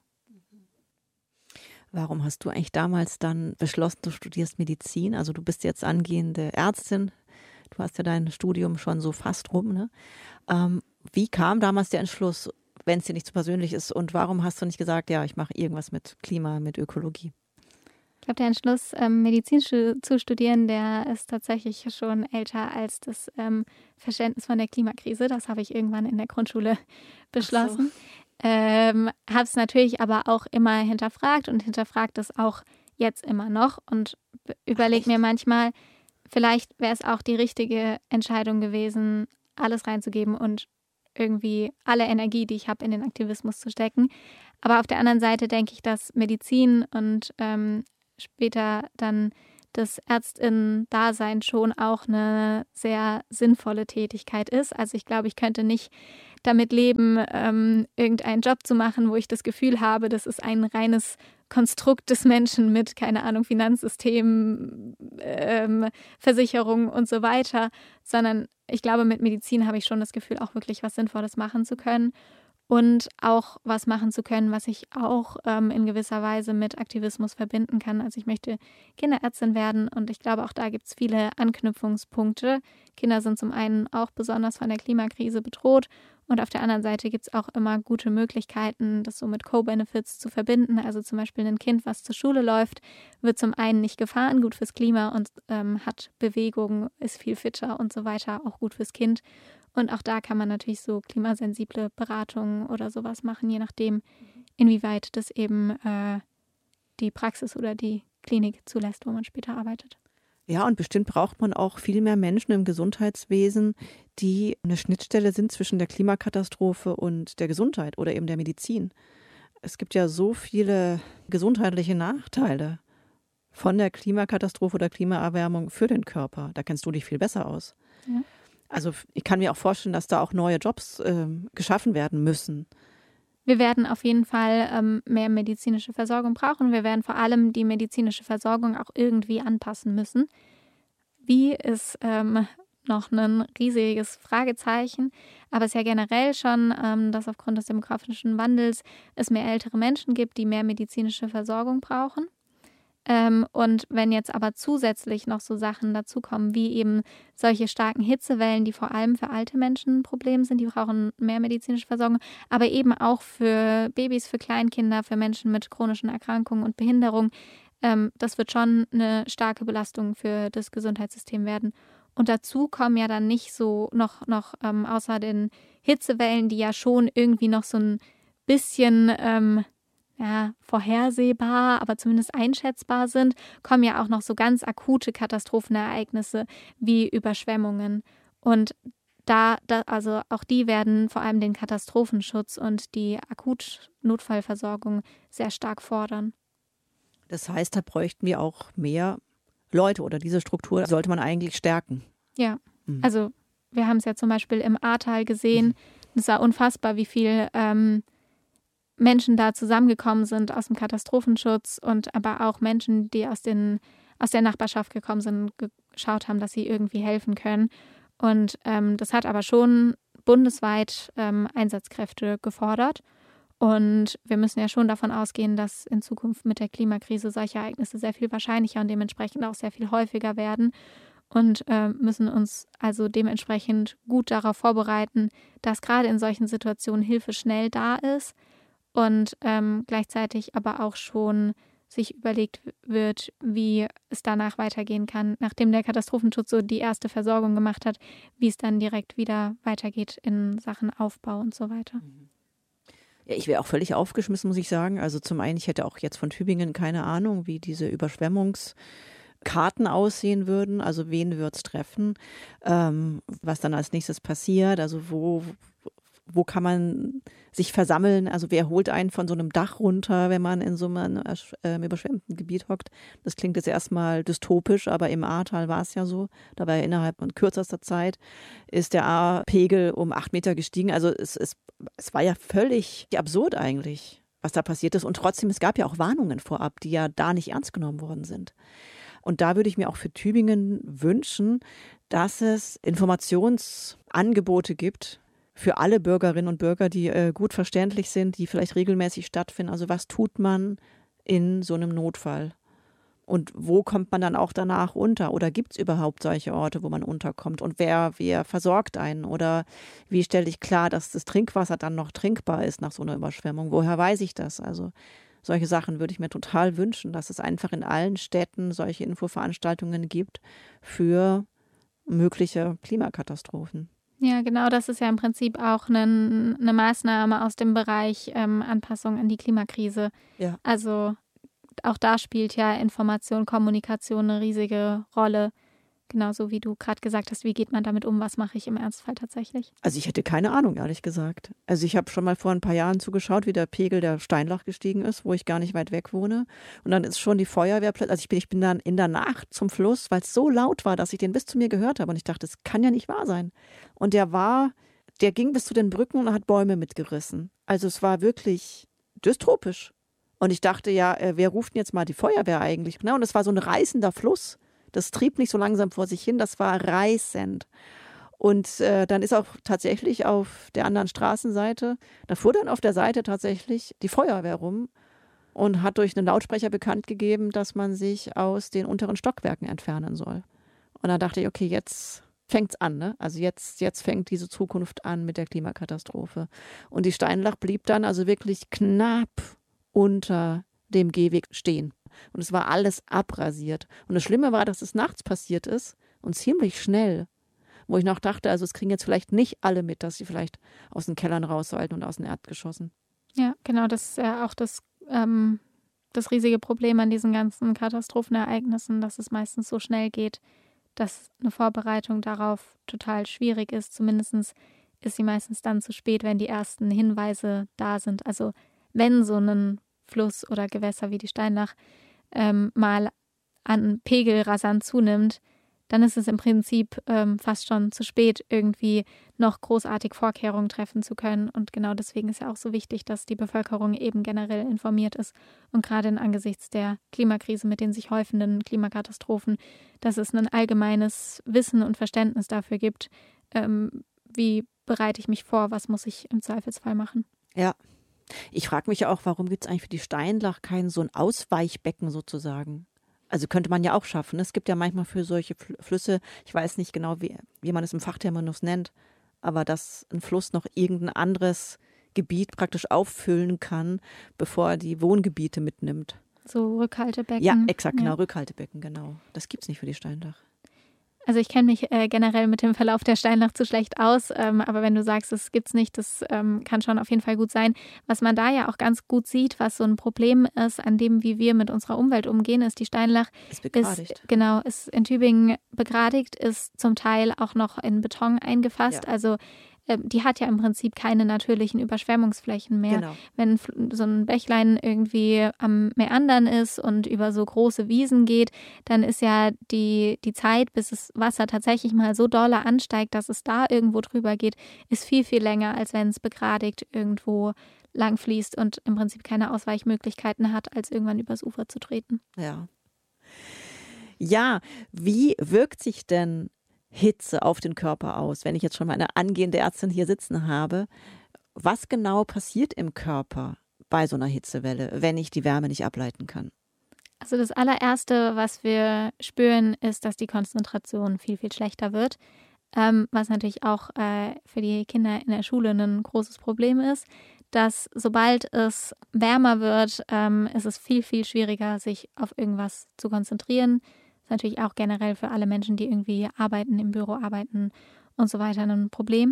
Warum hast du eigentlich damals dann beschlossen, du studierst Medizin? Also du bist jetzt angehende Ärztin. Du hast ja dein Studium schon so fast rum, ne? Ähm, wie kam damals der Entschluss, wenn es dir nicht zu persönlich ist? Und warum hast du nicht gesagt, ja, ich mache irgendwas mit Klima, mit Ökologie? Ich glaube, der Entschluss, ähm, Medizin zu studieren, der ist tatsächlich schon älter als das ähm, Verständnis von der Klimakrise. Das habe ich irgendwann in der Grundschule beschlossen. So. Ähm, habe es natürlich aber auch immer hinterfragt und hinterfragt es auch jetzt immer noch und überlege mir manchmal, vielleicht wäre es auch die richtige Entscheidung gewesen, alles reinzugeben und irgendwie alle Energie, die ich habe, in den Aktivismus zu stecken. Aber auf der anderen Seite denke ich, dass Medizin und ähm, später dann das Ärztinnen-Dasein schon auch eine sehr sinnvolle Tätigkeit ist. Also ich glaube, ich könnte nicht damit leben, ähm, irgendeinen Job zu machen, wo ich das Gefühl habe, das ist ein reines Konstrukt des Menschen mit, keine Ahnung, Finanzsystem, ähm, Versicherung und so weiter, sondern ich glaube, mit Medizin habe ich schon das Gefühl, auch wirklich was Sinnvolles machen zu können. Und auch was machen zu können, was ich auch ähm, in gewisser Weise mit Aktivismus verbinden kann. Also ich möchte Kinderärztin werden und ich glaube, auch da gibt es viele Anknüpfungspunkte. Kinder sind zum einen auch besonders von der Klimakrise bedroht und auf der anderen Seite gibt es auch immer gute Möglichkeiten, das so mit Co-Benefits zu verbinden. Also zum Beispiel ein Kind, was zur Schule läuft, wird zum einen nicht gefahren, gut fürs Klima und ähm, hat Bewegung, ist viel fitter und so weiter, auch gut fürs Kind. Und auch da kann man natürlich so klimasensible Beratungen oder sowas machen, je nachdem, inwieweit das eben äh, die Praxis oder die Klinik zulässt, wo man später arbeitet. Ja, und bestimmt braucht man auch viel mehr Menschen im Gesundheitswesen, die eine Schnittstelle sind zwischen der Klimakatastrophe und der Gesundheit oder eben der Medizin. Es gibt ja so viele gesundheitliche Nachteile von der Klimakatastrophe oder Klimaerwärmung für den Körper. Da kennst du dich viel besser aus. Ja. Also ich kann mir auch vorstellen, dass da auch neue Jobs äh, geschaffen werden müssen. Wir werden auf jeden Fall ähm, mehr medizinische Versorgung brauchen. Wir werden vor allem die medizinische Versorgung auch irgendwie anpassen müssen. Wie ist ähm, noch ein riesiges Fragezeichen. Aber es ist ja generell schon, ähm, dass aufgrund des demografischen Wandels es mehr ältere Menschen gibt, die mehr medizinische Versorgung brauchen. Ähm, und wenn jetzt aber zusätzlich noch so Sachen dazukommen, wie eben solche starken Hitzewellen, die vor allem für alte Menschen ein Problem sind, die brauchen mehr medizinische Versorgung, aber eben auch für Babys, für Kleinkinder, für Menschen mit chronischen Erkrankungen und Behinderung, ähm, das wird schon eine starke Belastung für das Gesundheitssystem werden. Und dazu kommen ja dann nicht so noch, noch ähm, außer den Hitzewellen, die ja schon irgendwie noch so ein bisschen ähm, ja, vorhersehbar, aber zumindest einschätzbar sind, kommen ja auch noch so ganz akute Katastrophenereignisse wie Überschwemmungen. Und da, da, also auch die werden vor allem den Katastrophenschutz und die Akutnotfallversorgung sehr stark fordern. Das heißt, da bräuchten wir auch mehr Leute oder diese Struktur sollte man eigentlich stärken. Ja, mhm. also wir haben es ja zum Beispiel im Ahrtal gesehen. Es war unfassbar, wie viel ähm, Menschen da zusammengekommen sind aus dem Katastrophenschutz und aber auch Menschen, die aus, den, aus der Nachbarschaft gekommen sind und geschaut haben, dass sie irgendwie helfen können. Und ähm, das hat aber schon bundesweit ähm, Einsatzkräfte gefordert. Und wir müssen ja schon davon ausgehen, dass in Zukunft mit der Klimakrise solche Ereignisse sehr viel wahrscheinlicher und dementsprechend auch sehr viel häufiger werden. Und äh, müssen uns also dementsprechend gut darauf vorbereiten, dass gerade in solchen Situationen Hilfe schnell da ist. Und ähm, gleichzeitig aber auch schon sich überlegt wird, wie es danach weitergehen kann, nachdem der Katastrophenschutz so die erste Versorgung gemacht hat, wie es dann direkt wieder weitergeht in Sachen Aufbau und so weiter. Ja, ich wäre auch völlig aufgeschmissen, muss ich sagen. Also zum einen, ich hätte auch jetzt von Tübingen keine Ahnung, wie diese Überschwemmungskarten aussehen würden. Also wen wird es treffen, ähm, was dann als nächstes passiert, also wo... Wo kann man sich versammeln? Also wer holt einen von so einem Dach runter, wenn man in so einem äh, überschwemmten Gebiet hockt? Das klingt jetzt erstmal dystopisch, aber im Ahrtal war es ja so. Dabei innerhalb von kürzester Zeit ist der Ahrpegel um acht Meter gestiegen. Also es, es, es war ja völlig absurd eigentlich, was da passiert ist. Und trotzdem, es gab ja auch Warnungen vorab, die ja da nicht ernst genommen worden sind. Und da würde ich mir auch für Tübingen wünschen, dass es Informationsangebote gibt, für alle Bürgerinnen und Bürger, die äh, gut verständlich sind, die vielleicht regelmäßig stattfinden. Also was tut man in so einem Notfall? Und wo kommt man dann auch danach unter? Oder gibt es überhaupt solche Orte, wo man unterkommt? Und wer, wer versorgt einen? Oder wie stelle ich klar, dass das Trinkwasser dann noch trinkbar ist nach so einer Überschwemmung? Woher weiß ich das? Also solche Sachen würde ich mir total wünschen, dass es einfach in allen Städten solche Infoveranstaltungen gibt für mögliche Klimakatastrophen. Ja, genau, das ist ja im Prinzip auch eine, eine Maßnahme aus dem Bereich ähm, Anpassung an die Klimakrise. Ja. Also auch da spielt ja Information, Kommunikation eine riesige Rolle. Genauso wie du gerade gesagt hast, wie geht man damit um, was mache ich im Ernstfall tatsächlich? Also ich hätte keine Ahnung, ehrlich gesagt. Also ich habe schon mal vor ein paar Jahren zugeschaut, wie der Pegel der Steinlach gestiegen ist, wo ich gar nicht weit weg wohne. Und dann ist schon die Feuerwehr plötzlich, also ich bin, ich bin dann in der Nacht zum Fluss, weil es so laut war, dass ich den bis zu mir gehört habe. Und ich dachte, das kann ja nicht wahr sein. Und der war, der ging bis zu den Brücken und hat Bäume mitgerissen. Also es war wirklich dystopisch. Und ich dachte, ja, wer ruft denn jetzt mal die Feuerwehr eigentlich? Genau, und es war so ein reißender Fluss. Das trieb nicht so langsam vor sich hin, das war reißend. Und äh, dann ist auch tatsächlich auf der anderen Straßenseite, da fuhr dann auf der Seite tatsächlich die Feuerwehr rum und hat durch einen Lautsprecher bekannt gegeben, dass man sich aus den unteren Stockwerken entfernen soll. Und dann dachte ich, okay, jetzt fängt's an, ne? Also jetzt, jetzt fängt diese Zukunft an mit der Klimakatastrophe. Und die Steinlach blieb dann also wirklich knapp unter dem Gehweg stehen. Und es war alles abrasiert. Und das Schlimme war, dass es nachts passiert ist und ziemlich schnell, wo ich noch dachte, also es kriegen jetzt vielleicht nicht alle mit, dass sie vielleicht aus den Kellern raus sollten und aus den Erdgeschossen. Ja, genau, das ist ja auch das, ähm, das riesige Problem an diesen ganzen Katastrophenereignissen, dass es meistens so schnell geht, dass eine Vorbereitung darauf total schwierig ist. Zumindest ist sie meistens dann zu spät, wenn die ersten Hinweise da sind. Also wenn so ein Fluss oder Gewässer wie die Steinlach ähm, mal an Pegel rasant zunimmt, dann ist es im Prinzip ähm, fast schon zu spät, irgendwie noch großartig Vorkehrungen treffen zu können. Und genau deswegen ist ja auch so wichtig, dass die Bevölkerung eben generell informiert ist. Und gerade in angesichts der Klimakrise mit den sich häufenden Klimakatastrophen, dass es ein allgemeines Wissen und Verständnis dafür gibt, ähm, wie bereite ich mich vor, was muss ich im Zweifelsfall machen. Ja. Ich frage mich auch, warum gibt es eigentlich für die Steinlach kein so ein Ausweichbecken sozusagen? Also könnte man ja auch schaffen. Es gibt ja manchmal für solche Flüsse, ich weiß nicht genau, wie, wie man es im Fachterminus nennt, aber dass ein Fluss noch irgendein anderes Gebiet praktisch auffüllen kann, bevor er die Wohngebiete mitnimmt. So Rückhaltebecken. Ja, exakt, genau, ja. Rückhaltebecken, genau. Das gibt es nicht für die Steinlach. Also ich kenne mich äh, generell mit dem Verlauf der Steinlach zu schlecht aus, ähm, aber wenn du sagst, das gibt's nicht, das ähm, kann schon auf jeden Fall gut sein. Was man da ja auch ganz gut sieht, was so ein Problem ist, an dem, wie wir mit unserer Umwelt umgehen, ist die Steinlach ist begradigt. Ist, genau, ist in Tübingen begradigt, ist zum Teil auch noch in Beton eingefasst. Ja. Also die hat ja im Prinzip keine natürlichen Überschwemmungsflächen mehr. Genau. Wenn so ein Bächlein irgendwie am Meandern ist und über so große Wiesen geht, dann ist ja die, die Zeit, bis das Wasser tatsächlich mal so dolle ansteigt, dass es da irgendwo drüber geht, ist viel, viel länger, als wenn es begradigt irgendwo lang fließt und im Prinzip keine Ausweichmöglichkeiten hat, als irgendwann übers Ufer zu treten. Ja. Ja, wie wirkt sich denn Hitze auf den Körper aus? Wenn ich jetzt schon mal eine angehende Ärztin hier sitzen habe, was genau passiert im Körper bei so einer Hitzewelle, wenn ich die Wärme nicht ableiten kann? Also das allererste, was wir spüren, ist, dass die Konzentration viel, viel schlechter wird, ähm, was natürlich auch äh, für die Kinder in der Schule ein großes Problem ist, dass sobald es wärmer wird, ähm, ist es viel, viel schwieriger, sich auf irgendwas zu konzentrieren. Natürlich auch generell für alle Menschen, die irgendwie arbeiten, im Büro arbeiten und so weiter, ein Problem.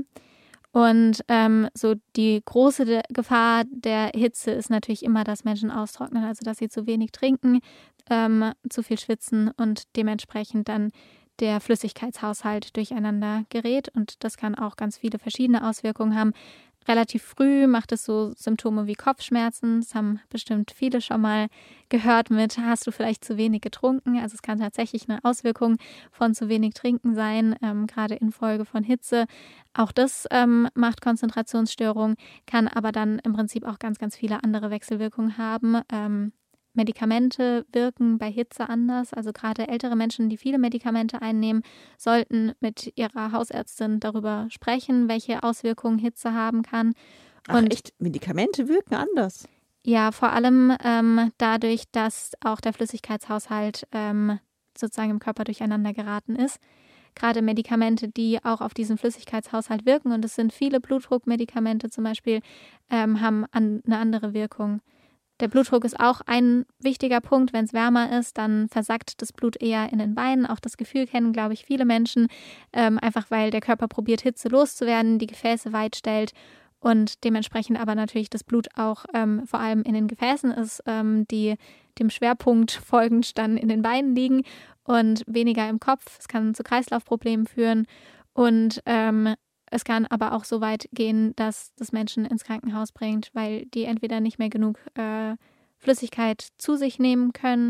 Und ähm, so die große de- Gefahr der Hitze ist natürlich immer, dass Menschen austrocknen, also dass sie zu wenig trinken, ähm, zu viel schwitzen und dementsprechend dann der Flüssigkeitshaushalt durcheinander gerät. Und das kann auch ganz viele verschiedene Auswirkungen haben. Relativ früh macht es so Symptome wie Kopfschmerzen. Das haben bestimmt viele schon mal gehört mit, hast du vielleicht zu wenig getrunken? Also es kann tatsächlich eine Auswirkung von zu wenig Trinken sein, ähm, gerade infolge von Hitze. Auch das ähm, macht Konzentrationsstörungen, kann aber dann im Prinzip auch ganz, ganz viele andere Wechselwirkungen haben. Ähm, Medikamente wirken bei Hitze anders. Also gerade ältere Menschen, die viele Medikamente einnehmen, sollten mit ihrer Hausärztin darüber sprechen, welche Auswirkungen Hitze haben kann. Ach und echt, Medikamente wirken anders? Ja, vor allem ähm, dadurch, dass auch der Flüssigkeitshaushalt ähm, sozusagen im Körper durcheinander geraten ist. Gerade Medikamente, die auch auf diesen Flüssigkeitshaushalt wirken, und es sind viele Blutdruckmedikamente zum Beispiel, ähm, haben an, eine andere Wirkung. Der Blutdruck ist auch ein wichtiger Punkt. Wenn es wärmer ist, dann versackt das Blut eher in den Beinen. Auch das Gefühl kennen, glaube ich, viele Menschen, ähm, einfach weil der Körper probiert, Hitze loszuwerden, die Gefäße weit stellt und dementsprechend aber natürlich das Blut auch ähm, vor allem in den Gefäßen ist, ähm, die dem Schwerpunkt folgend dann in den Beinen liegen und weniger im Kopf. Es kann zu Kreislaufproblemen führen und ähm, es kann aber auch so weit gehen, dass das Menschen ins Krankenhaus bringt, weil die entweder nicht mehr genug äh, Flüssigkeit zu sich nehmen können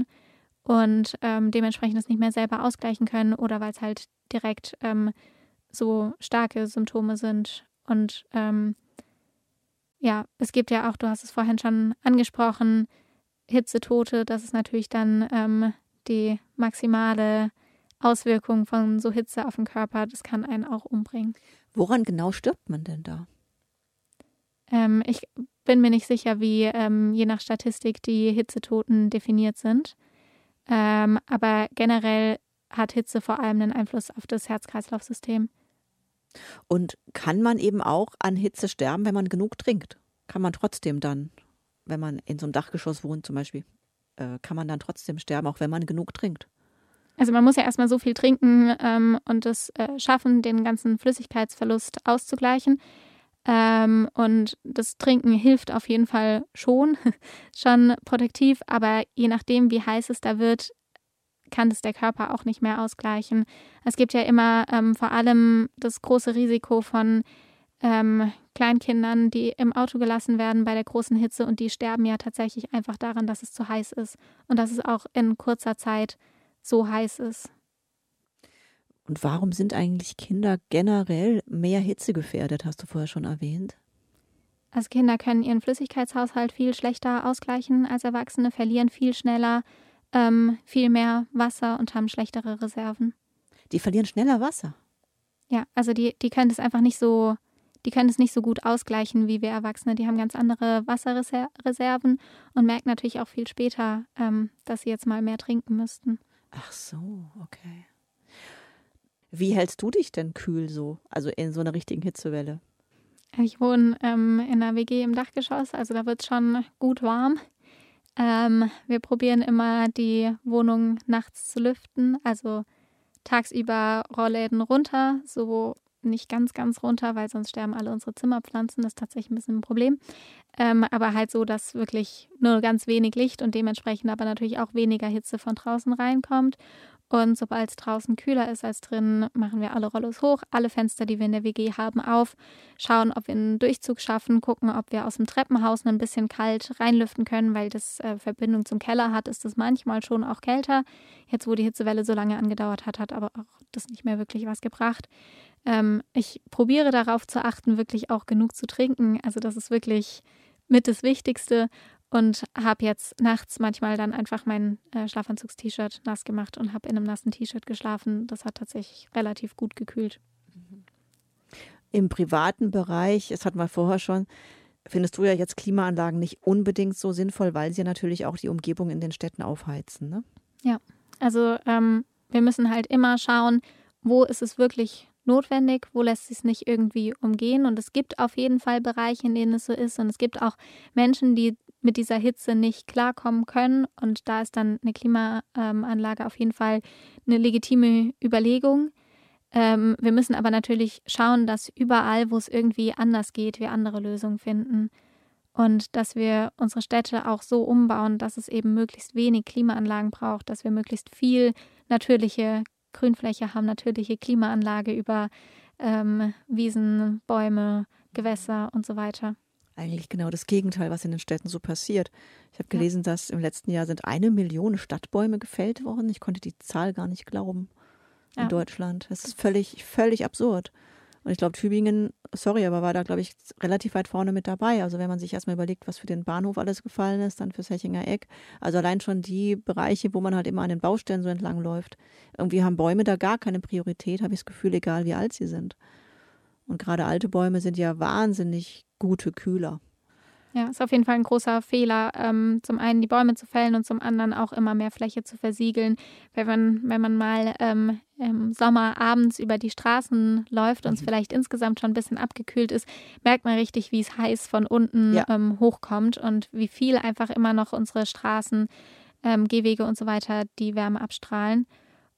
und ähm, dementsprechend es nicht mehr selber ausgleichen können oder weil es halt direkt ähm, so starke Symptome sind. Und ähm, ja, es gibt ja auch, du hast es vorhin schon angesprochen, Hitzetote. Das ist natürlich dann ähm, die maximale Auswirkung von so Hitze auf den Körper. Das kann einen auch umbringen. Woran genau stirbt man denn da? Ähm, ich bin mir nicht sicher, wie ähm, je nach Statistik die Hitzetoten definiert sind. Ähm, aber generell hat Hitze vor allem einen Einfluss auf das Herz-Kreislauf-System. Und kann man eben auch an Hitze sterben, wenn man genug trinkt? Kann man trotzdem dann, wenn man in so einem Dachgeschoss wohnt zum Beispiel, äh, kann man dann trotzdem sterben, auch wenn man genug trinkt? Also man muss ja erstmal so viel trinken ähm, und es äh, schaffen, den ganzen Flüssigkeitsverlust auszugleichen. Ähm, und das Trinken hilft auf jeden Fall schon, schon protektiv, aber je nachdem, wie heiß es da wird, kann das der Körper auch nicht mehr ausgleichen. Es gibt ja immer ähm, vor allem das große Risiko von ähm, Kleinkindern, die im Auto gelassen werden bei der großen Hitze und die sterben ja tatsächlich einfach daran, dass es zu heiß ist und dass es auch in kurzer Zeit so heiß ist. Und warum sind eigentlich Kinder generell mehr hitzegefährdet, hast du vorher schon erwähnt? Also Kinder können ihren Flüssigkeitshaushalt viel schlechter ausgleichen als Erwachsene, verlieren viel schneller, ähm, viel mehr Wasser und haben schlechtere Reserven. Die verlieren schneller Wasser? Ja, also die, die können das einfach nicht so, die können es nicht so gut ausgleichen wie wir Erwachsene. Die haben ganz andere Wasserreserven und merken natürlich auch viel später, ähm, dass sie jetzt mal mehr trinken müssten. Ach so, okay. Wie hältst du dich denn kühl so, also in so einer richtigen Hitzewelle? Ich wohne ähm, in einer W G im Dachgeschoss, also da wird es schon gut warm. Ähm, wir probieren immer, die Wohnung nachts zu lüften, also tagsüber Rollläden runter, so nicht ganz, ganz runter, weil sonst sterben alle unsere Zimmerpflanzen. Das ist tatsächlich ein bisschen ein Problem. Ähm, aber halt so, dass wirklich nur ganz wenig Licht und dementsprechend aber natürlich auch weniger Hitze von draußen reinkommt. Und sobald es draußen kühler ist als drin, machen wir alle Rollos hoch, alle Fenster, die wir in der W G haben, auf, schauen, ob wir einen Durchzug schaffen, gucken, ob wir aus dem Treppenhaus ein bisschen kalt reinlüften können, weil das äh, Verbindung zum Keller hat, ist das manchmal schon auch kälter. Jetzt, wo die Hitzewelle so lange angedauert hat, hat aber auch das nicht mehr wirklich was gebracht. Ähm, ich probiere darauf zu achten, wirklich auch genug zu trinken. Also das ist wirklich mit das Wichtigste. Und habe jetzt nachts manchmal dann einfach mein äh, Schlafanzugs-T-Shirt nass gemacht und habe in einem nassen T-Shirt geschlafen. Das hat tatsächlich relativ gut gekühlt. Im privaten Bereich, das hatten wir vorher schon, findest du ja jetzt Klimaanlagen nicht unbedingt so sinnvoll, weil sie natürlich auch die Umgebung in den Städten aufheizen, ne? Ja, also ähm, wir müssen halt immer schauen, wo ist es wirklich notwendig, wo lässt sich es nicht irgendwie umgehen. Und es gibt auf jeden Fall Bereiche, in denen es so ist. Und es gibt auch Menschen, die mit dieser Hitze nicht klarkommen können. Und da ist dann eine Klimaanlage auf jeden Fall eine legitime Überlegung. Ähm, wir müssen aber natürlich schauen, dass überall, wo es irgendwie anders geht, wir andere Lösungen finden. Und dass wir unsere Städte auch so umbauen, dass es eben möglichst wenig Klimaanlagen braucht, dass wir möglichst viel natürliche Grünfläche haben, natürliche Klimaanlage über ähm, Wiesen, Bäume, Gewässer und so weiter. Eigentlich genau das Gegenteil, was in den Städten so passiert. Ich habe gelesen, ja. dass im letzten Jahr sind eine Million Stadtbäume gefällt worden. Ich konnte die Zahl gar nicht glauben in ja. Deutschland. Das ist völlig, völlig absurd. Und ich glaube, Tübingen, sorry, aber war da, glaube ich, relativ weit vorne mit dabei. Also wenn man sich erstmal überlegt, was für den Bahnhof alles gefallen ist, dann fürs Hechinger Eck. Also allein schon die Bereiche, wo man halt immer an den Baustellen so entlang läuft. Irgendwie haben Bäume da gar keine Priorität, habe ich das Gefühl, egal wie alt sie sind. Und gerade alte Bäume sind ja wahnsinnig gute Kühler. Ja, ist auf jeden Fall ein großer Fehler, ähm, zum einen die Bäume zu fällen und zum anderen auch immer mehr Fläche zu versiegeln. Wenn man, wenn man mal ähm, im Sommer abends über die Straßen läuft und es mhm. vielleicht insgesamt schon ein bisschen abgekühlt ist, merkt man richtig, wie es heiß von unten ja. ähm, hochkommt und wie viel einfach immer noch unsere Straßen, ähm, Gehwege und so weiter die Wärme abstrahlen.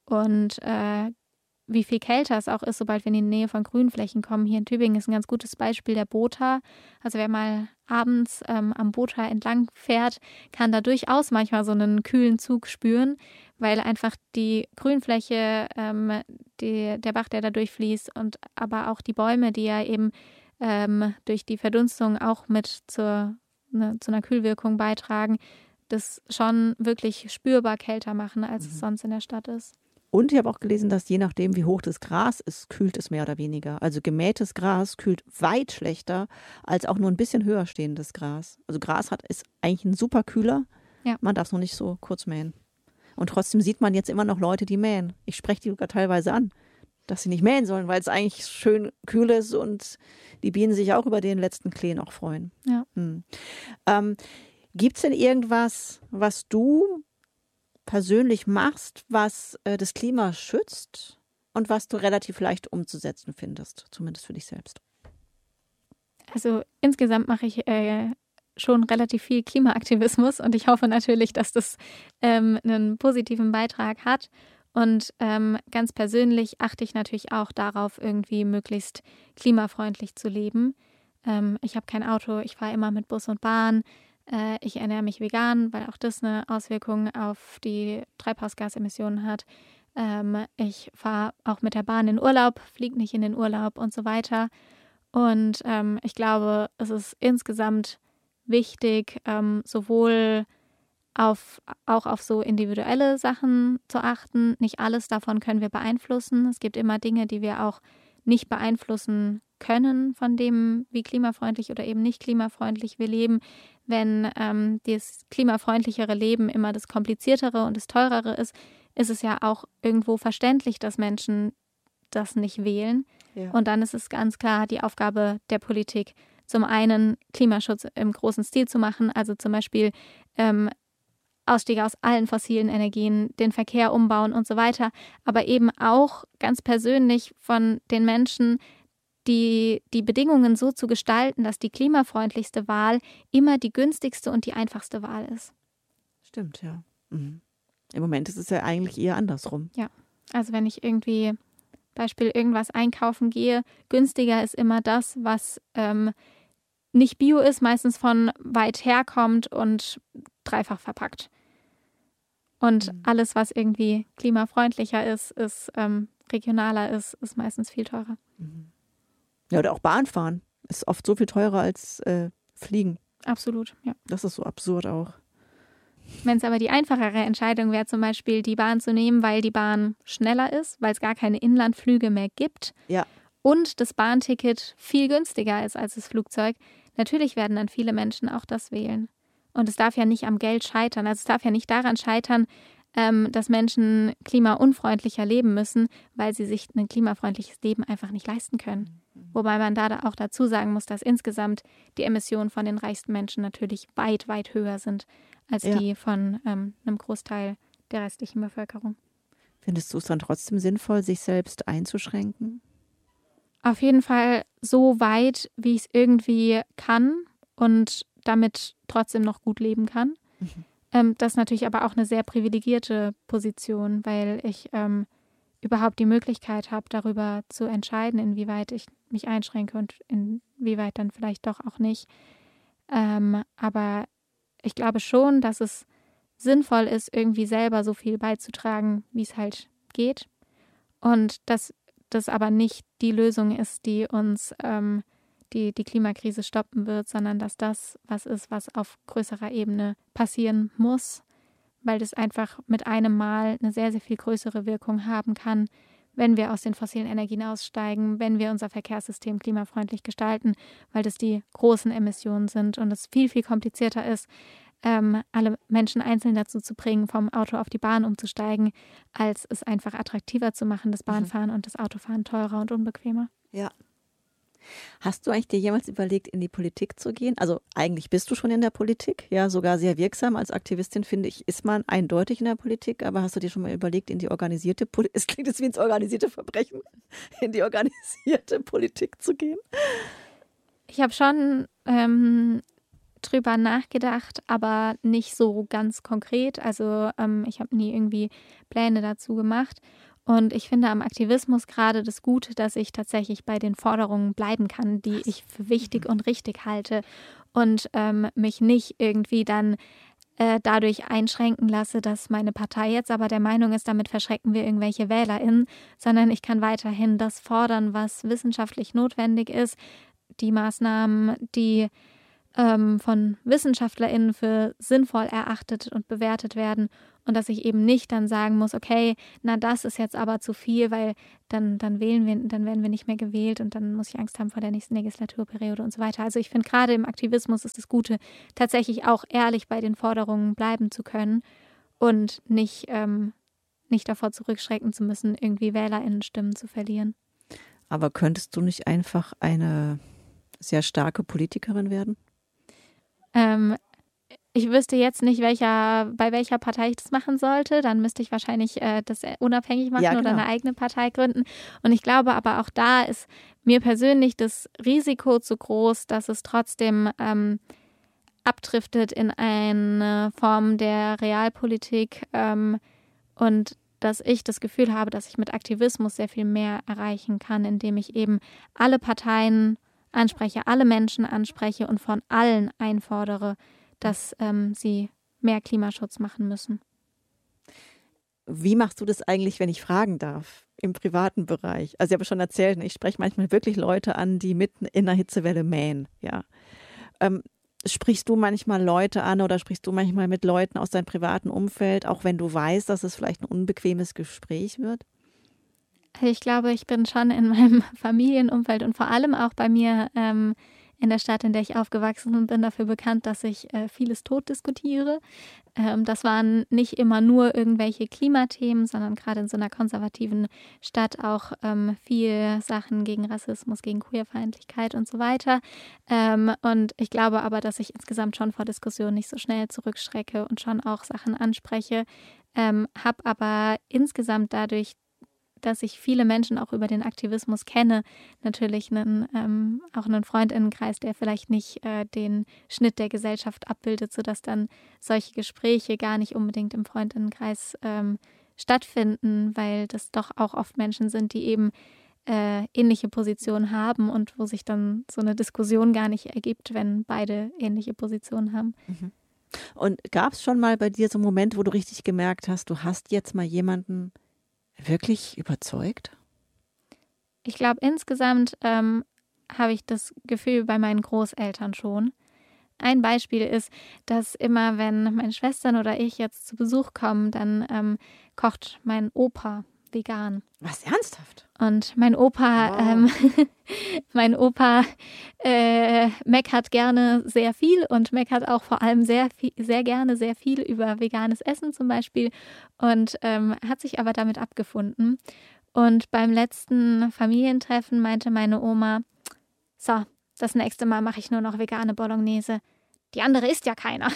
Und äh, wie viel kälter es auch ist, sobald wir in die Nähe von Grünflächen kommen. Hier in Tübingen ist ein ganz gutes Beispiel der Botha. Also wer mal abends ähm, am Botha entlang fährt, kann da durchaus manchmal so einen kühlen Zug spüren, weil einfach die Grünfläche, ähm, die, der Bach, der da durchfließt und aber auch die Bäume, die ja eben ähm, durch die Verdunstung auch mit zur, ne, zu einer Kühlwirkung beitragen, das schon wirklich spürbar kälter machen, als mhm. es sonst in der Stadt ist. Und ich habe auch gelesen, dass je nachdem, wie hoch das Gras ist, kühlt es mehr oder weniger. Also gemähtes Gras kühlt weit schlechter als auch nur ein bisschen höher stehendes Gras. Also Gras hat, ist eigentlich ein super Kühler. Ja. Man darf es noch nicht so kurz mähen. Und trotzdem sieht man jetzt immer noch Leute, die mähen. Ich spreche die sogar teilweise an, dass sie nicht mähen sollen, weil es eigentlich schön kühl ist und die Bienen sich auch über den letzten Kleen auch freuen. Ja. Hm. Ähm, gibt es denn irgendwas, was du persönlich machst, was äh, das Klima schützt und was du relativ leicht umzusetzen findest, zumindest für dich selbst? Also insgesamt mache ich äh, schon relativ viel Klimaaktivismus und ich hoffe natürlich, dass das ähm, einen positiven Beitrag hat. Und ähm, ganz persönlich achte ich natürlich auch darauf, irgendwie möglichst klimafreundlich zu leben. Ähm, ich habe kein Auto, ich fahre immer mit Bus und Bahn. Ich ernähre mich vegan, weil auch das eine Auswirkung auf die Treibhausgasemissionen hat. Ähm, ich fahre auch mit der Bahn in Urlaub, fliege nicht in den Urlaub und so weiter. Und ähm, ich glaube, es ist insgesamt wichtig, ähm, sowohl auf, auch auf so individuelle Sachen zu achten. Nicht alles davon können wir beeinflussen. Es gibt immer Dinge, die wir auch nicht beeinflussen können, von dem, wie klimafreundlich oder eben nicht klimafreundlich wir leben. Wenn ähm, das klimafreundlichere Leben immer das kompliziertere und das teurere ist, ist es ja auch irgendwo verständlich, dass Menschen das nicht wählen. Ja. Und dann ist es ganz klar die Aufgabe der Politik, zum einen Klimaschutz im großen Stil zu machen, also zum Beispiel ähm, Ausstieg aus allen fossilen Energien, den Verkehr umbauen und so weiter, aber eben auch ganz persönlich von den Menschen die, die Bedingungen so zu gestalten, dass die klimafreundlichste Wahl immer die günstigste und die einfachste Wahl ist. Stimmt, ja. Mhm. Im Moment ist es ja eigentlich eher andersrum. Ja, also wenn ich irgendwie, Beispiel irgendwas einkaufen gehe, günstiger ist immer das, was ähm, nicht bio ist, meistens von weit her kommt und dreifach verpackt. Und mhm. alles, was irgendwie klimafreundlicher ist, ist ähm, regionaler ist, ist meistens viel teurer. Mhm. Ja, oder auch Bahnfahren ist oft so viel teurer als äh, Fliegen. Absolut, ja. Das ist so absurd auch. Wenn es aber die einfachere Entscheidung wäre, zum Beispiel die Bahn zu nehmen, weil die Bahn schneller ist, weil es gar keine Inlandflüge mehr gibt ja. und das Bahnticket viel günstiger ist als das Flugzeug, natürlich werden dann viele Menschen auch das wählen. Und es darf ja nicht am Geld scheitern. Also es darf ja nicht daran scheitern, ähm, dass Menschen klimaunfreundlicher leben müssen, weil sie sich ein klimafreundliches Leben einfach nicht leisten können. Mhm. Wobei man da auch dazu sagen muss, dass insgesamt die Emissionen von den reichsten Menschen natürlich weit, weit höher sind als ja. die von ähm, einem Großteil der restlichen Bevölkerung. Findest du es dann trotzdem sinnvoll, sich selbst einzuschränken? Auf jeden Fall so weit, wie ich es irgendwie kann und damit trotzdem noch gut leben kann. Mhm. Ähm, das ist natürlich aber auch eine sehr privilegierte Position, weil ich ähm, überhaupt die Möglichkeit habe, darüber zu entscheiden, inwieweit ich mich einschränke und inwieweit dann vielleicht doch auch nicht. Ähm, aber ich glaube schon, dass es sinnvoll ist, irgendwie selber so viel beizutragen, wie es halt geht. Und dass das aber nicht die Lösung ist, die uns ähm, die, die Klimakrise stoppen wird, sondern dass das was ist, was auf größerer Ebene passieren muss, weil das einfach mit einem Mal eine sehr, sehr viel größere Wirkung haben kann, wenn wir aus den fossilen Energien aussteigen, wenn wir unser Verkehrssystem klimafreundlich gestalten, weil das die großen Emissionen sind und es viel, viel komplizierter ist, ähm, alle Menschen einzeln dazu zu bringen, vom Auto auf die Bahn umzusteigen, als es einfach attraktiver zu machen, das Bahnfahren mhm. und das Autofahren teurer und unbequemer. Ja. Hast du eigentlich dir jemals überlegt, in die Politik zu gehen? Also eigentlich bist du schon in der Politik, ja, sogar sehr wirksam. Als Aktivistin, finde ich, ist man eindeutig in der Politik. Aber hast du dir schon mal überlegt, in die organisierte Politik, es klingt jetzt wie ins organisierte Verbrechen, in die organisierte Politik zu gehen? Ich habe schon ähm, drüber nachgedacht, aber nicht so ganz konkret. Also ähm, ich habe nie irgendwie Pläne dazu gemacht. Und ich finde am Aktivismus gerade das Gute, dass ich tatsächlich bei den Forderungen bleiben kann, die ich für wichtig und richtig halte und ähm, mich nicht irgendwie dann äh, dadurch einschränken lasse, dass meine Partei jetzt aber der Meinung ist, damit verschrecken wir irgendwelche WählerInnen, sondern ich kann weiterhin das fordern, was wissenschaftlich notwendig ist, die Maßnahmen, die ähm, von WissenschaftlerInnen für sinnvoll erachtet und bewertet werden. Und dass ich eben nicht dann sagen muss, okay, na das ist jetzt aber zu viel, weil dann, dann wählen wir, dann werden wir nicht mehr gewählt und dann muss ich Angst haben vor der nächsten Legislaturperiode und so weiter. Also ich finde gerade im Aktivismus ist das Gute, tatsächlich auch ehrlich bei den Forderungen bleiben zu können und nicht, ähm, nicht davor zurückschrecken zu müssen, irgendwie WählerInnen-Stimmen zu verlieren. Aber könntest du nicht einfach eine sehr starke Politikerin werden? Ähm, Ich wüsste jetzt nicht, welcher, bei welcher Partei ich das machen sollte. Dann müsste ich wahrscheinlich äh, das unabhängig machen ja, genau. oder eine eigene Partei gründen. Und ich glaube aber auch da ist mir persönlich das Risiko zu groß, dass es trotzdem ähm, abdriftet in eine Form der Realpolitik ähm, und dass ich das Gefühl habe, dass ich mit Aktivismus sehr viel mehr erreichen kann, indem ich eben alle Parteien anspreche, alle Menschen anspreche und von allen einfordere, dass ähm, sie mehr Klimaschutz machen müssen. Wie machst du das eigentlich, wenn ich fragen darf, im privaten Bereich? Also ich habe schon erzählt, ich spreche manchmal wirklich Leute an, die mitten in einer Hitzewelle mähen. Ja. Ähm, sprichst du manchmal Leute an oder sprichst du manchmal mit Leuten aus deinem privaten Umfeld, auch wenn du weißt, dass es vielleicht ein unbequemes Gespräch wird? Ich glaube, ich bin schon in meinem Familienumfeld und vor allem auch bei mir ähm, in der Stadt, in der ich aufgewachsen bin, dafür bekannt, dass ich äh, vieles tot diskutiere. Ähm, das waren nicht immer nur irgendwelche Klimathemen, sondern gerade in so einer konservativen Stadt auch ähm, viel Sachen gegen Rassismus, gegen Queerfeindlichkeit und so weiter. Ähm, und ich glaube aber, dass ich insgesamt schon vor Diskussionen nicht so schnell zurückschrecke und schon auch Sachen anspreche, ähm, habe aber insgesamt dadurch, dass ich viele Menschen auch über den Aktivismus kenne, natürlich einen, ähm, auch einen Freundinnenkreis, der vielleicht nicht äh, den Schnitt der Gesellschaft abbildet, sodass dann solche Gespräche gar nicht unbedingt im Freundinnenkreis ähm, stattfinden, weil das doch auch oft Menschen sind, die eben äh, ähnliche Positionen haben und wo sich dann so eine Diskussion gar nicht ergibt, wenn beide ähnliche Positionen haben. Mhm. Und gab es schon mal bei dir so einen Moment, wo du richtig gemerkt hast, du hast jetzt mal jemanden wirklich überzeugt? Ich glaube, insgesamt ähm, habe ich das Gefühl bei meinen Großeltern schon. Ein Beispiel ist, dass immer, wenn meine Schwestern oder ich jetzt zu Besuch kommen, dann ähm, kocht mein Opa vegan. Was, ernsthaft? Und mein Opa, Wow. ähm, mein Opa äh, meckert gerne sehr viel und meckert auch vor allem sehr viel, sehr gerne sehr viel über veganes Essen zum Beispiel und ähm, hat sich aber damit abgefunden. Und beim letzten Familientreffen meinte meine Oma, so, das nächste Mal mache ich nur noch vegane Bolognese. Die andere isst ja keiner.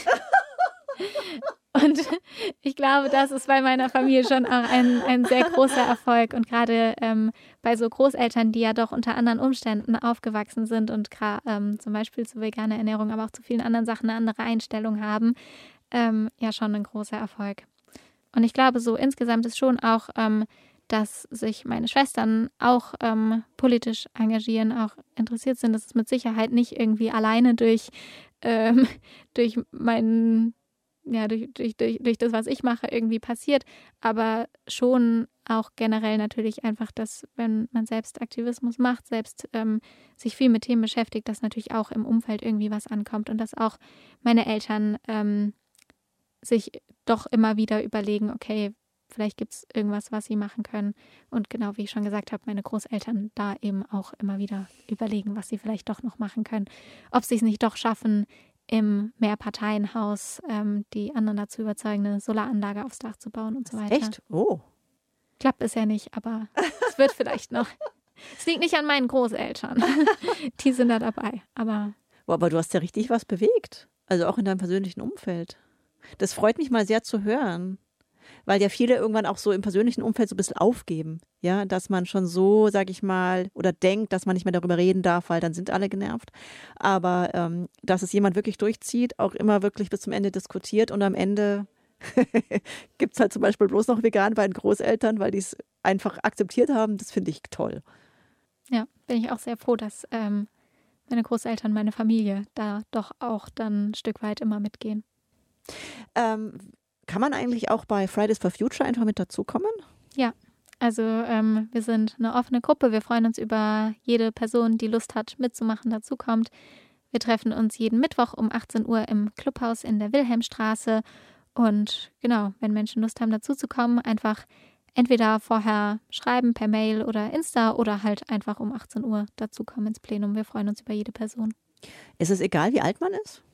Und ich glaube, das ist bei meiner Familie schon auch ein, ein sehr großer Erfolg. Und gerade ähm, bei so Großeltern, die ja doch unter anderen Umständen aufgewachsen sind und gra- ähm, zum Beispiel zu veganer Ernährung, aber auch zu vielen anderen Sachen eine andere Einstellung haben, ähm, ja schon ein großer Erfolg. Und ich glaube, so insgesamt ist schon auch, ähm, dass sich meine Schwestern auch ähm, politisch engagieren, auch interessiert sind. Das ist mit Sicherheit nicht irgendwie alleine durch, ähm, durch meinen ja, durch, durch, durch, durch das, was ich mache, irgendwie passiert, aber schon auch generell natürlich einfach, dass wenn man selbst Aktivismus macht, selbst ähm, sich viel mit Themen beschäftigt, dass natürlich auch im Umfeld irgendwie was ankommt und dass auch meine Eltern ähm, sich doch immer wieder überlegen, okay, vielleicht gibt es irgendwas, was sie machen können und genau wie ich schon gesagt habe, meine Großeltern da eben auch immer wieder überlegen, was sie vielleicht doch noch machen können, ob sie es nicht doch schaffen, im Mehrparteienhaus ähm, die anderen dazu überzeugen, eine Solaranlage aufs Dach zu bauen und so weiter. Echt? Oh. Klappt bisher nicht, aber es wird vielleicht noch. Es liegt nicht an meinen Großeltern. Die sind da dabei, aber... Boah, aber du hast ja richtig was bewegt. Also auch in deinem persönlichen Umfeld. Das freut mich mal sehr zu hören. Weil ja viele irgendwann auch so im persönlichen Umfeld so ein bisschen aufgeben. Ja, dass man schon so, sag ich mal, oder denkt, dass man nicht mehr darüber reden darf, weil dann sind alle genervt. Aber ähm, dass es jemand wirklich durchzieht, auch immer wirklich bis zum Ende diskutiert und am Ende gibt es halt zum Beispiel bloß noch vegan bei den Großeltern, weil die es einfach akzeptiert haben. Das finde ich toll. Ja, bin ich auch sehr froh, dass ähm, meine Großeltern, meine Familie da doch auch dann ein Stück weit immer mitgehen. Ähm, Kann man eigentlich auch bei Fridays for Future einfach mit dazukommen? Ja, also ähm, wir sind eine offene Gruppe. Wir freuen uns über jede Person, die Lust hat, mitzumachen, dazukommt. Wir treffen uns jeden Mittwoch um achtzehn Uhr im Clubhaus in der Wilhelmstraße. Und genau, wenn Menschen Lust haben, dazuzukommen, einfach entweder vorher schreiben per Mail oder Insta oder halt einfach um achtzehn Uhr dazukommen ins Plenum. Wir freuen uns über jede Person. Ist es egal, wie alt man ist?